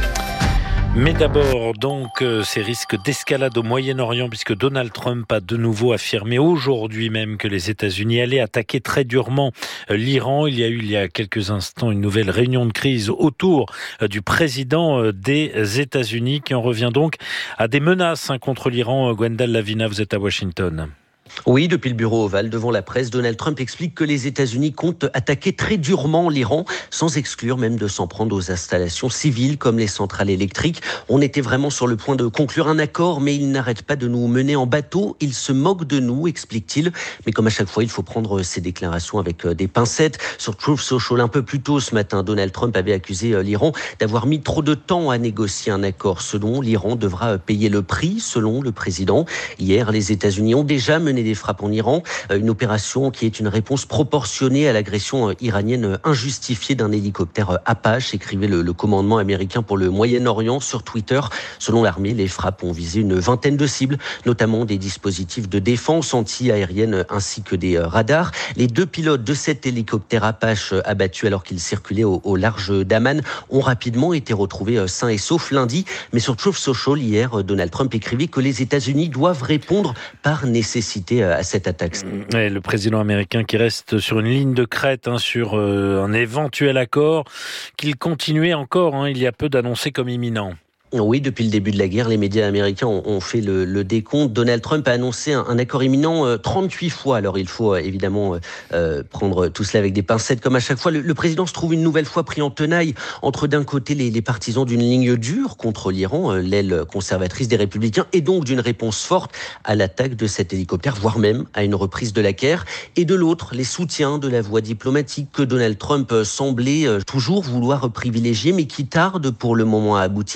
Mais d'abord, donc, ces risques d'escalade au Moyen-Orient, puisque Donald Trump a de nouveau affirmé aujourd'hui même que les États-Unis allaient attaquer très durement l'Iran. Il y a eu, il y a quelques instants, une nouvelle réunion de crise autour du président des États-Unis, qui en revient donc à des menaces contre l'Iran. Gwendal Lavina, vous êtes à Washington.
Oui, depuis le bureau ovale, devant la presse, Donald Trump explique que les États-Unis comptent attaquer très durement l'Iran, sans exclure même de s'en prendre aux installations civiles comme les centrales électriques. On était vraiment sur le point de conclure un accord, mais il n'arrête pas de nous mener en bateau. Il se moque de nous, explique-t-il. Mais comme à chaque fois, il faut prendre ses déclarations avec des pincettes. Sur Truth Social, un peu plus tôt ce matin, Donald Trump avait accusé l'Iran d'avoir mis trop de temps à négocier un accord. Selon l'Iran devra payer le prix, selon le président. Hier, les États-Unis ont déjà mené des frappes en Iran, une opération qui est une réponse proportionnée à l'agression iranienne injustifiée d'un hélicoptère Apache, écrivait le commandement américain pour le Moyen-Orient sur Twitter. Selon l'armée, les frappes ont visé une vingtaine de cibles, notamment des dispositifs de défense anti-aérienne ainsi que des radars. Les 2 pilotes de cet hélicoptère Apache abattus alors qu'ils circulaient au large d'Amman ont rapidement été retrouvés sains et saufs lundi. Mais sur Truth Social, hier, Donald Trump écrivait que les États-Unis doivent répondre par nécessité à cette attaque.
Et le président américain qui reste sur une ligne de crête sur un éventuel accord qu'il continuait encore il y a peu d'annoncer comme imminent.
Oui, depuis le début de la guerre, les médias américains ont fait le décompte. Donald Trump a annoncé un accord imminent 38 fois. Alors il faut évidemment prendre tout cela avec des pincettes comme à chaque fois. Le président se trouve une nouvelle fois pris en tenaille entre d'un côté les partisans d'une ligne dure contre l'Iran, l'aile conservatrice des Républicains, et donc d'une réponse forte à l'attaque de cet hélicoptère, voire même à une reprise de la guerre, et de l'autre les soutiens de la voie diplomatique que Donald Trump semblait toujours vouloir privilégier, mais qui tarde pour le moment à aboutir.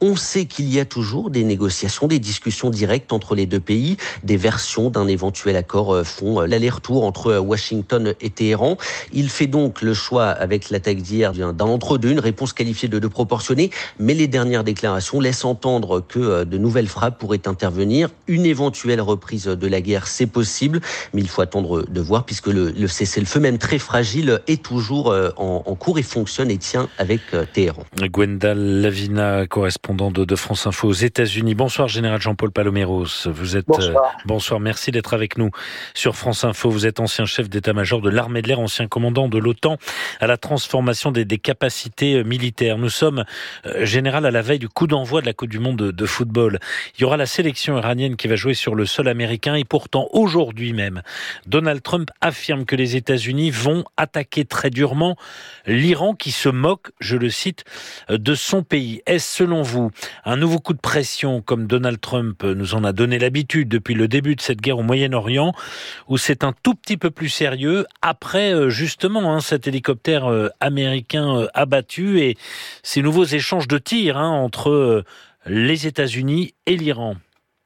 On sait qu'il y a toujours des négociations, des discussions directes entre les deux pays. Des versions d'un éventuel accord font l'aller-retour entre Washington et Téhéran. Il fait donc le choix, avec l'attaque d'hier, d'un entre-deux, une réponse qualifiée de proportionnée. Mais les dernières déclarations laissent entendre que de nouvelles frappes pourraient intervenir. Une éventuelle reprise de la guerre, c'est possible. Mais il faut attendre de voir, puisque le cessez-le-feu, même très fragile, est toujours en cours et fonctionne et tient avec Téhéran.
Gwendal Lavina, correspondant de France Info aux États-Unis. Bonsoir, Général Jean-Paul Paloméros. Vous êtes bonsoir, merci d'être avec nous sur France Info. Vous êtes ancien chef d'état-major de l'armée de l'air, ancien commandant de l'OTAN à la transformation des capacités militaires. Nous sommes, général, à la veille du coup d'envoi de la Coupe du Monde de football. Il y aura la sélection iranienne qui va jouer sur le sol américain et pourtant aujourd'hui même, Donald Trump affirme que les États-Unis vont attaquer très durement l'Iran qui se moque, je le cite, de son pays. Est-ce selon vous un nouveau coup de pression comme Donald Trump nous en a donné l'habitude depuis le début de cette guerre au Moyen-Orient, ou c'est un tout petit peu plus sérieux après justement cet hélicoptère américain abattu et ces nouveaux échanges de tirs entre les États-Unis et l'Iran?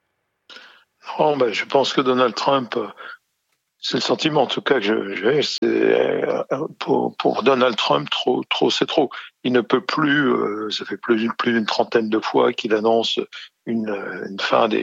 Je pense que Donald Trump, c'est le sentiment en tout cas que j'ai, c'est pour Donald Trump, trop c'est trop. Il ne peut plus, ça fait plus d'une trentaine de fois qu'il annonce une fin des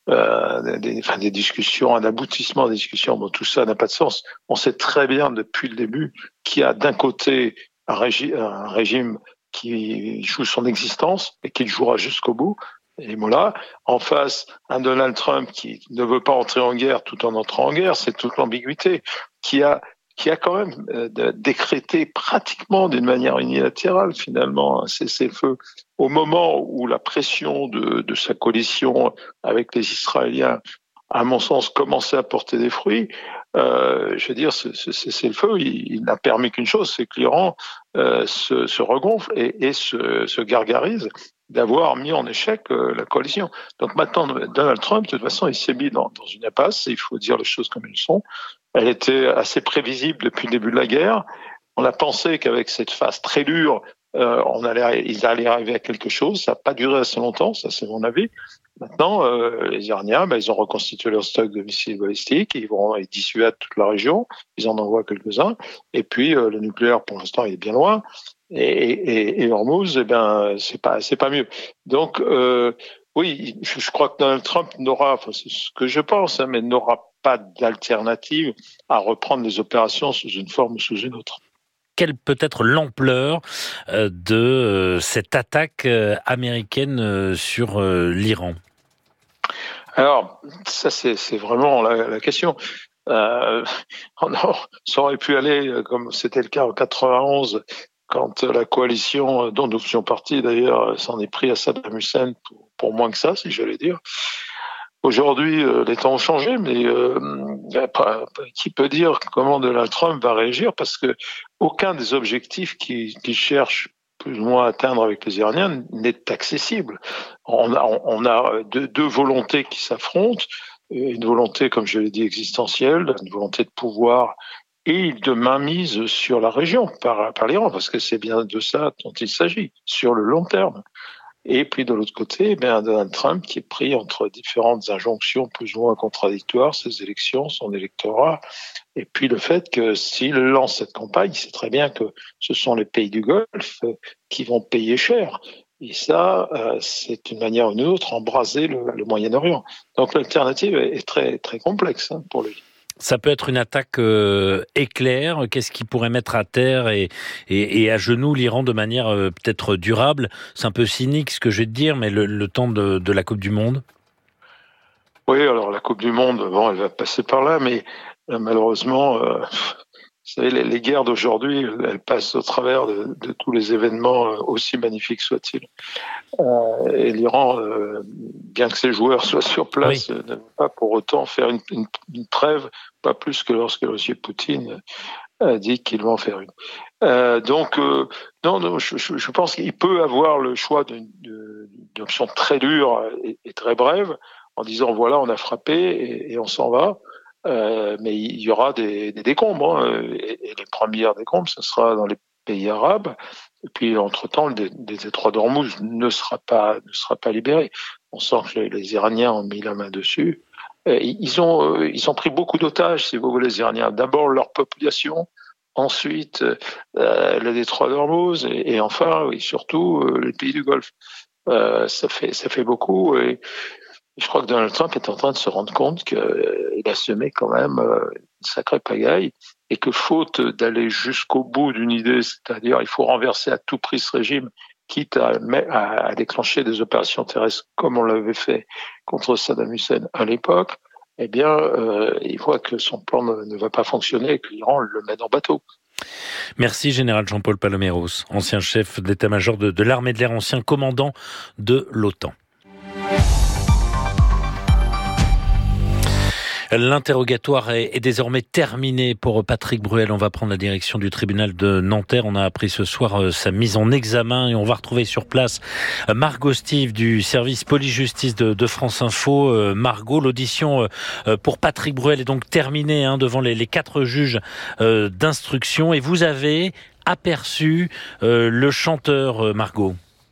discussions, un aboutissement des discussions. Bon, tout ça n'a pas de sens. On sait très bien depuis le début qu'il y a d'un côté un régime qui joue son existence et qui le jouera jusqu'au bout. Et voilà, en face, un Donald Trump qui ne veut pas entrer en guerre tout en entrant en guerre, c'est toute l'ambiguïté, qui a quand même décrété pratiquement d'une manière unilatérale finalement un cessez-le-feu au moment où la pression de sa coalition avec les Israéliens, à mon sens, commençait à porter des fruits. Je veux dire, ce cessez-le-feu, il n'a permis qu'une chose, c'est que l'Iran se regonfle et se gargarise d'avoir mis en échec la coalition. Donc maintenant, Donald Trump, de toute façon, il s'est mis dans une impasse, il faut dire les choses comme elles sont. Elle était assez prévisible depuis le début de la guerre. On a pensé qu'avec cette phase très dure, ils allaient arriver à quelque chose. Ça n'a pas duré assez longtemps, ça c'est mon avis. Maintenant, les Iraniens, ils ont reconstitué leur stock de missiles balistiques, ils dissuadent toute la région, ils en envoient quelques-uns, et puis le nucléaire, pour l'instant, il est bien loin, et Hormuz, c'est pas mieux. Donc, oui, je crois que Donald Trump n'aura, c'est ce que je pense, mais n'aura pas d'alternative à reprendre les opérations sous une forme ou sous une autre.
Quelle peut être l'ampleur de cette attaque américaine sur l'Iran?
Alors, ça c'est vraiment la question. Ça aurait pu aller, comme c'était le cas en 91, quand la coalition dont nous faisions partie d'ailleurs s'en est pris à Saddam Hussein pour moins que ça, si j'allais dire. Aujourd'hui, les temps ont changé, mais qui peut dire comment Donald Trump va réagir, parce que aucun des objectifs qu'il cherche plus ou moins à atteindre avec les Iraniens n'est accessible. On a deux volontés qui s'affrontent, une volonté, comme je l'ai dit, existentielle, une volonté de pouvoir et de mainmise sur la région par l'Iran, parce que c'est bien de ça dont il s'agit, sur le long terme. Et puis de l'autre côté, Donald Trump qui est pris entre différentes injonctions plus ou moins contradictoires, ses élections, son électorat, et puis le fait que s'il lance cette campagne, il sait très bien que ce sont les pays du Golfe qui vont payer cher. Et ça, c'est une manière ou une autre embraser le Moyen-Orient. Donc l'alternative est très, très complexe pour lui.
Ça peut être une attaque éclair. Qu'est-ce qui pourrait mettre à terre et à genoux l'Iran de manière peut-être durable? C'est un peu cynique ce que je vais te dire, mais le temps de la Coupe du Monde.
Oui, alors la Coupe du Monde, elle va passer par là, mais malheureusement, vous savez, les guerres d'aujourd'hui, elles passent au travers de tous les événements, aussi magnifiques soient-ils. Et l'Iran, bien que ses joueurs soient sur place, ne va pas pour autant faire une trêve, pas plus que lorsque le monsieur Poutine a dit qu'il va en faire une. Donc, non, je pense qu'il peut avoir le choix d'une option très dure et très brève, en disant voilà, on a frappé et on s'en va. Mais il y aura des décombres, et les premières décombres, ce sera dans les pays arabes. Et puis, entre-temps, le détroit d'Ormuz ne sera pas libéré. On sent que les Iraniens ont mis la main dessus. Ils ont pris beaucoup d'otages, si vous voulez, les Iraniens. D'abord leur population, ensuite le détroit d'Ormuz, et enfin, oui, surtout les pays du Golfe. Ça fait beaucoup. Et je crois que Donald Trump est en train de se rendre compte qu'il a semé quand même une sacrée pagaille, et que faute d'aller jusqu'au bout d'une idée, c'est-à-dire il faut renverser à tout prix ce régime, quitte à déclencher des opérations terrestres comme on l'avait fait contre Saddam Hussein à l'époque, eh bien, il voit que son plan ne va pas fonctionner et que l'Iran le mène en bateau.
Merci Général Jean-Paul Paloméros, ancien chef d'état-major de l'armée de l'air, ancien commandant de l'OTAN. L'interrogatoire est désormais terminé pour Patrick Bruel. On va prendre la direction du tribunal de Nanterre. On a appris ce soir sa mise en examen et on va retrouver sur place Margot Stive du service police-justice de France Info. Margot, l'audition pour Patrick Bruel est donc terminée devant les 4 juges d'instruction. Et vous avez aperçu le chanteur, Margot.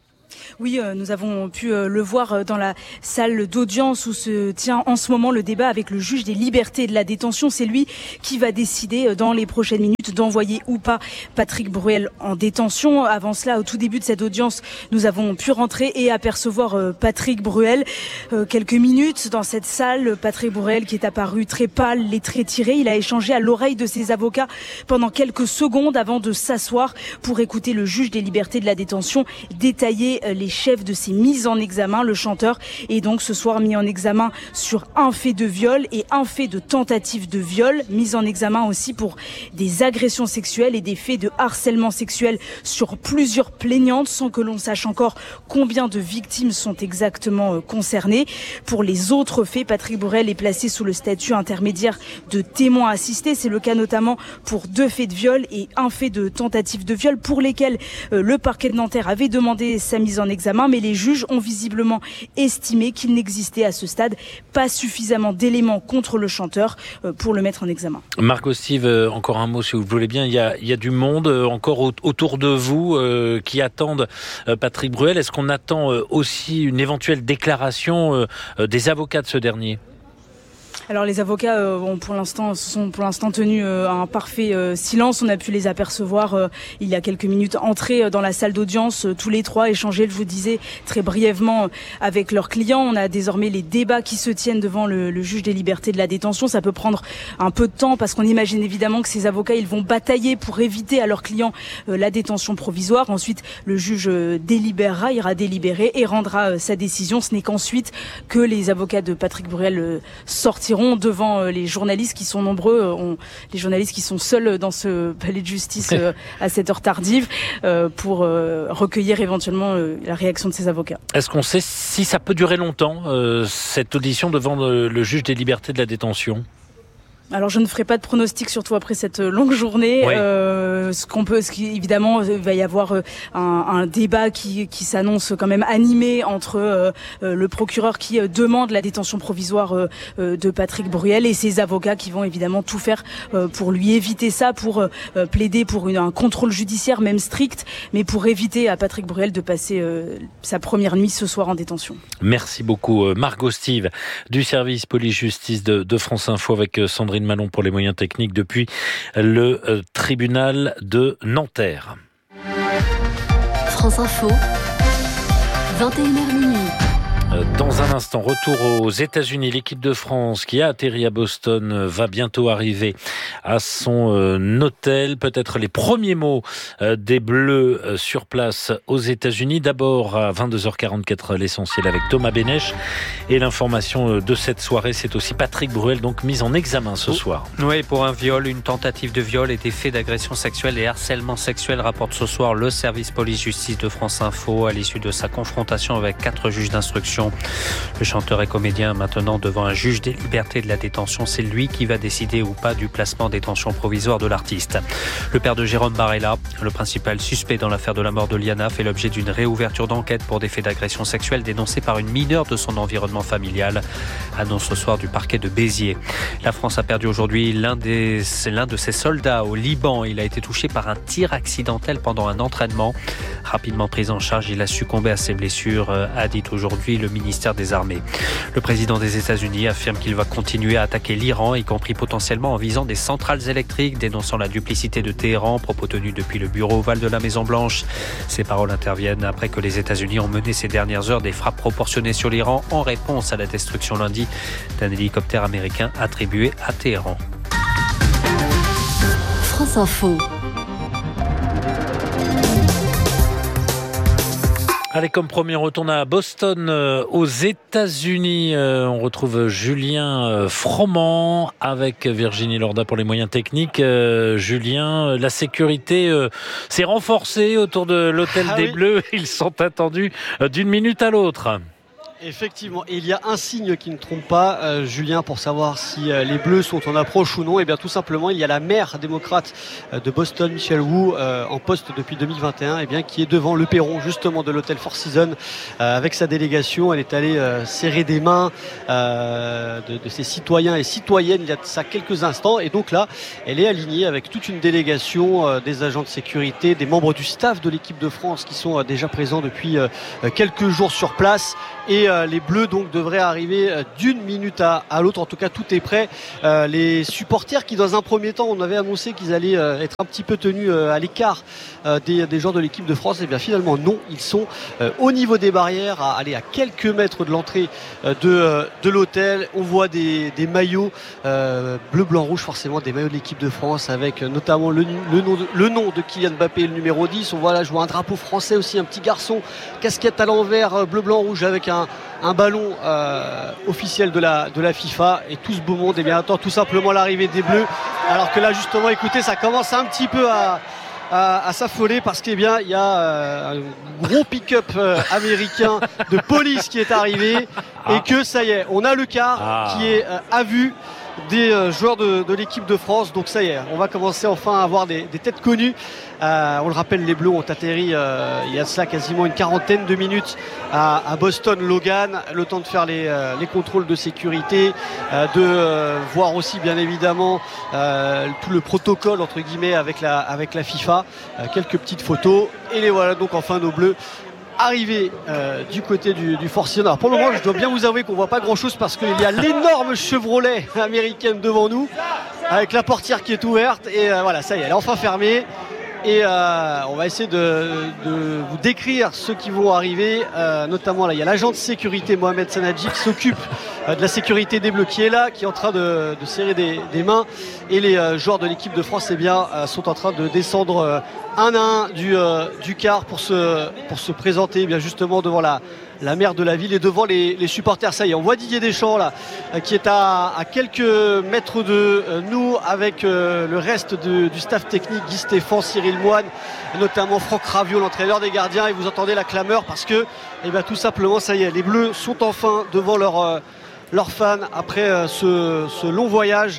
Oui, nous avons pu le voir dans la salle d'audience où se tient en ce moment le débat avec le juge des libertés et de la détention. C'est lui qui va décider dans les prochaines minutes d'envoyer ou pas Patrick Bruel en détention. Avant cela, au tout début de cette audience, nous avons pu rentrer et apercevoir Patrick Bruel. Quelques minutes dans cette salle, Patrick Bruel qui est apparu très pâle, les traits tirés. Il a échangé à l'oreille de ses avocats pendant quelques secondes avant de s'asseoir pour écouter le juge des libertés et de la détention détailler les chefs de ces mises en examen. Le chanteur est donc ce soir mis en examen sur un fait de viol et un fait de tentative de viol, mis en examen aussi pour des agressions sexuelles et des faits de harcèlement sexuel sur plusieurs plaignantes, sans que l'on sache encore combien de victimes sont exactement concernées. Pour les autres faits, Patrick Bruel est placé sous le statut intermédiaire de témoin assisté. C'est le cas notamment pour 2 faits de viol et un fait de tentative de viol pour lesquels le parquet de Nanterre avait demandé sa mise en examen, mais les juges ont visiblement estimé qu'il n'existait à ce stade pas suffisamment d'éléments contre le chanteur pour le mettre en examen.
Margot Stive, encore un mot si vous le voulez bien. Il y a du monde encore autour de vous qui attendent Patrick Bruel. Est-ce qu'on attend aussi une éventuelle déclaration des avocats de ce dernier ?
Alors les avocats se sont pour l'instant tenus à un parfait silence. On a pu les apercevoir il y a quelques minutes entrer dans la salle d'audience, tous les 3 échanger, je vous disais très brièvement, avec leurs clients. On a désormais les débats qui se tiennent devant le juge des libertés de la détention. Ça peut prendre un peu de temps parce qu'on imagine évidemment que ces avocats ils vont batailler pour éviter à leurs clients la détention provisoire. Ensuite le juge ira délibérer et rendra sa décision. Ce n'est qu'ensuite que les avocats de Patrick Bruel sortiront devant les journalistes qui sont nombreux, les journalistes qui sont seuls dans ce palais de justice à cette heure tardive pour recueillir éventuellement la réaction de ces avocats.
Est-ce qu'on sait si ça peut durer longtemps, cette audition devant le juge des libertés de la détention ?
Alors je ne ferai pas de pronostic, surtout après cette longue journée. Oui. Évidemment, il va y avoir un débat qui s'annonce quand même animé entre le procureur qui demande la détention provisoire de Patrick Bruel et ses avocats qui vont évidemment tout faire pour lui éviter ça, pour plaider pour un contrôle judiciaire même strict, mais pour éviter à Patrick Bruel de passer sa première nuit ce soir en détention.
Merci beaucoup Margot Stive du service police-justice de France Info avec Sandrine Malon pour les moyens techniques depuis le tribunal de Nanterre.
France Info, 21h minuit.
Dans un instant, retour aux États-Unis. L'équipe de France qui a atterri à Boston va bientôt arriver à son hôtel. Peut-être les premiers mots des Bleus sur place aux États-Unis. D'abord à 22h44, l'essentiel avec Thomas Bénèche. Et l'information de cette soirée, c'est aussi Patrick Bruel, donc mis en examen ce soir.
Oui, pour un viol, une tentative de viol et des faits d'agression sexuelle et harcèlement sexuel, rapporte ce soir le service police-justice de France Info à l'issue de sa confrontation avec 4 juges d'instruction. détention. Le chanteur et comédien maintenant devant un juge des libertés de la détention. C'est lui qui va décider ou pas du placement en détention provisoire de l'artiste. Le père de Jérôme Barella, le principal suspect dans l'affaire de la mort de Liana, fait l'objet d'une réouverture d'enquête pour des faits d'agression sexuelle dénoncés par une mineure de son environnement familial. Annonce ce soir du parquet de Béziers. La France a perdu aujourd'hui l'un de ses soldats au Liban. Il a été touché par un tir accidentel pendant un entraînement. Rapidement pris en charge, il a succombé à ses blessures, a dit aujourd'hui le ministère des Armées. Le président des États-Unis affirme qu'il va continuer à attaquer l'Iran, y compris potentiellement en visant des centrales électriques, dénonçant la duplicité de Téhéran, propos tenus depuis le bureau ovale de la Maison-Blanche. Ces paroles interviennent après que les États-Unis ont mené ces dernières heures des frappes proportionnées sur l'Iran en réponse à la destruction lundi d'un hélicoptère américain attribué à Téhéran.
France Info.
Allez, comme premier, on retourne à Boston, aux États-Unis. On retrouve Julien Froment avec Virginie Lorda pour les moyens techniques. Julien, la sécurité s'est renforcée autour de l'hôtel des Bleus. Ils sont attendus d'une minute à l'autre.
Effectivement, et il y a un signe qui ne trompe pas, Julien, pour savoir si les Bleus sont en approche ou non. Et bien tout simplement, il y a la maire démocrate de Boston, Michelle Wu, en poste depuis 2021, et bien qui est devant le perron justement de l'hôtel Four Seasons avec sa délégation. Elle est allée serrer des mains de ses citoyens et citoyennes il y a de ça quelques instants. Et donc là, elle est alignée avec toute une délégation des agents de sécurité, des membres du staff de l'équipe de France qui sont déjà présents depuis quelques jours sur place. Et les Bleus donc devraient arriver d'une minute à l'autre. En tout cas, tout est prêt. Les supporters qui, dans un premier temps, on avait annoncé qu'ils allaient être un petit peu tenus à l'écart des joueurs de l'équipe de France. Et bien finalement, non. Ils sont au niveau des barrières, à quelques mètres de l'entrée de l'hôtel. On voit des maillots bleu, blanc, rouge, forcément des maillots de l'équipe de France avec notamment le nom de Kylian Mbappé, le numéro 10. On voit là, je vois un drapeau français aussi, un petit garçon, casquette à l'envers, bleu, blanc, rouge avec un ballon officiel de la FIFA, et tout ce beau monde attend tout simplement l'arrivée des Bleus, alors que là justement, écoutez, ça commence un petit peu à s'affoler parce qu'il y a un gros pick-up américain de police qui est arrivé et que ça y est, on a le car qui est à vue des joueurs de l'équipe de France. Donc ça y est, on va commencer enfin à avoir des têtes connues. On le rappelle, les Bleus ont atterri il y a cela quasiment une quarantaine de minutes à Boston Logan, le temps de faire les contrôles de sécurité, de voir aussi bien évidemment tout le protocole entre guillemets avec la FIFA, quelques petites photos, et les voilà donc enfin nos Bleus arrivé du côté du Four Seasons. Alors pour le moment, je dois bien vous avouer qu'on voit pas grand chose parce qu'il y a l'énorme Chevrolet américaine devant nous avec la portière qui est ouverte, et voilà, ça y est, elle est enfin fermée. Et on va essayer de vous décrire ceux qui vont arriver, notamment là il y a l'agent de sécurité Mohamed Sanadji qui s'occupe de la sécurité des Bleus, qui est là, qui est en train de serrer des mains, et les joueurs de l'équipe de France sont en train de descendre un à un du car pour se présenter bien justement devant la maire de la ville et devant les supporters. Ça y est, on voit Didier Deschamps là, qui est à quelques mètres de nous avec le reste du staff technique, Guy Stéphane, Cyril Moine, notamment Franck Raviot, l'entraîneur des gardiens, et vous entendez la clameur parce que tout simplement, ça y est, les Bleus sont enfin devant leurs fans après ce long voyage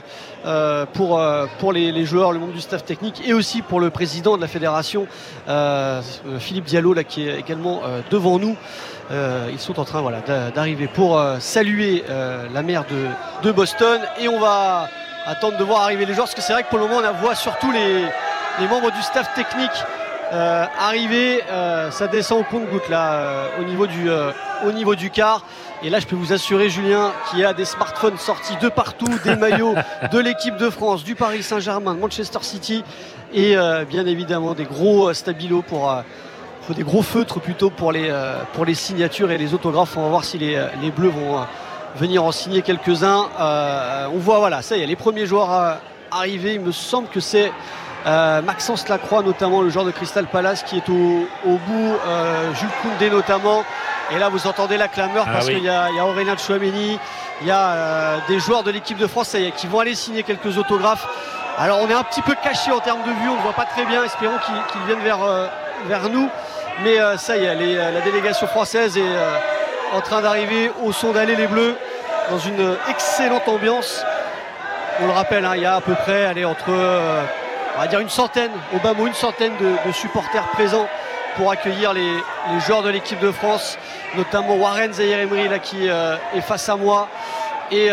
pour les joueurs, le membre du staff technique, et aussi pour le président de la fédération, Philippe Diallo là, qui est également devant nous. Ils sont en train d'arriver pour saluer la maire de Boston, et on va attendre de voir arriver les joueurs, parce que c'est vrai que pour le moment on voit surtout les membres du staff technique arriver. Ça descend au compte-gouttes là au niveau du car. Et là, je peux vous assurer, Julien, qu'il y a des smartphones sortis de partout, des maillots de l'équipe de France, du Paris Saint-Germain, de Manchester City, et bien évidemment des gros stabilos des gros feutres plutôt pour les signatures et les autographes. On va voir si les Bleus vont venir en signer quelques-uns. On voit, voilà, ça y est, les premiers joueurs arrivés. Il me semble que c'est Maxence Lacroix, notamment le joueur de Crystal Palace, qui est au bout, Jules Koundé notamment. Et là, vous entendez la clameur parce qu'il y a Aurélien Tchouaméni, il y a des joueurs de l'équipe de France, ça y est, qui vont aller signer quelques autographes. Alors, on est un petit peu caché en termes de vue, on ne voit pas très bien. Espérons qu'ils viennent vers nous. Mais ça y est, la délégation française en train d'arriver au son d'Aller les Bleus dans une excellente ambiance. On le rappelle, il y a à peu près entre on va dire une centaine, au bas mot une centaine de supporters présents pour accueillir les joueurs de l'équipe de France, notamment Warren Zaïre-Emery là qui est face à moi et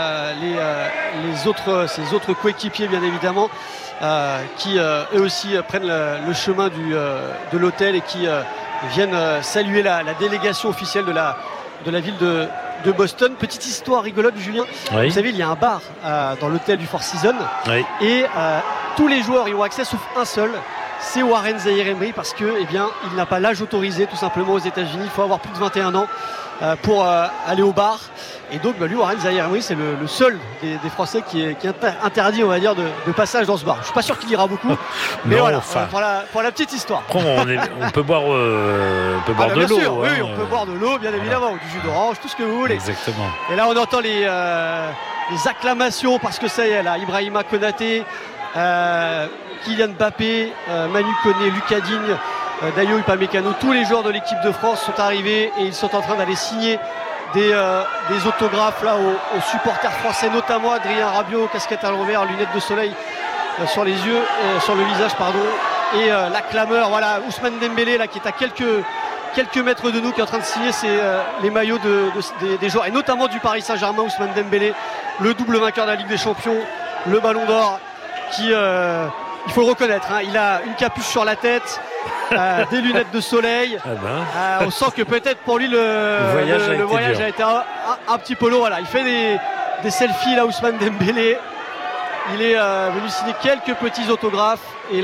ses autres coéquipiers bien évidemment qui eux aussi prennent le chemin de l'hôtel et qui viennent saluer la délégation officielle de la ville de Boston. Petite histoire rigolote, Julien.
Oui.
Vous savez, il y a un bar dans l'hôtel du Four Seasons.
Oui.
Et tous les joueurs y ont accès sauf un seul. C'est Warren Zaïre-Emery parce que, il n'a pas l'âge autorisé tout simplement aux États-Unis. Il faut avoir plus de 21 ans pour aller au bar. Et donc, lui, Warren Zaïre-Emery, c'est le seul des Français qui est interdit, on va dire, de passage dans ce bar. Je suis pas sûr qu'il ira beaucoup, mais
non,
voilà, pour la petite histoire.
Après, on peut boire, de l'eau.
Sûr, oui, on peut boire de l'eau, bien évidemment, ou du jus d'orange, tout ce que vous voulez.
Exactement.
Et là, on entend les acclamations parce que ça y est, là, Ibrahima Konaté, Kylian Mbappé, Manu Koné, Lucas Digne, Dayo Upamecano, tous les joueurs de l'équipe de France sont arrivés et ils sont en train d'aller signer des autographes là aux supporters français, notamment Adrien Rabiot, casquette à l'envers, lunettes de soleil sur les yeux, sur le visage pardon, et la clameur, voilà, Ousmane Dembélé là qui est à quelques mètres de nous, qui est en train de signer les maillots des joueurs, et notamment du Paris Saint-Germain. Ousmane Dembélé, le double vainqueur de la Ligue des Champions, le Ballon d'Or, qui il faut le reconnaître, il a une capuche sur la tête, des lunettes de soleil. On sent que peut-être pour lui le voyage a été un petit peu long. Voilà, il fait des selfies là, Ousmane Dembélé. Il est venu signer quelques petits autographes et là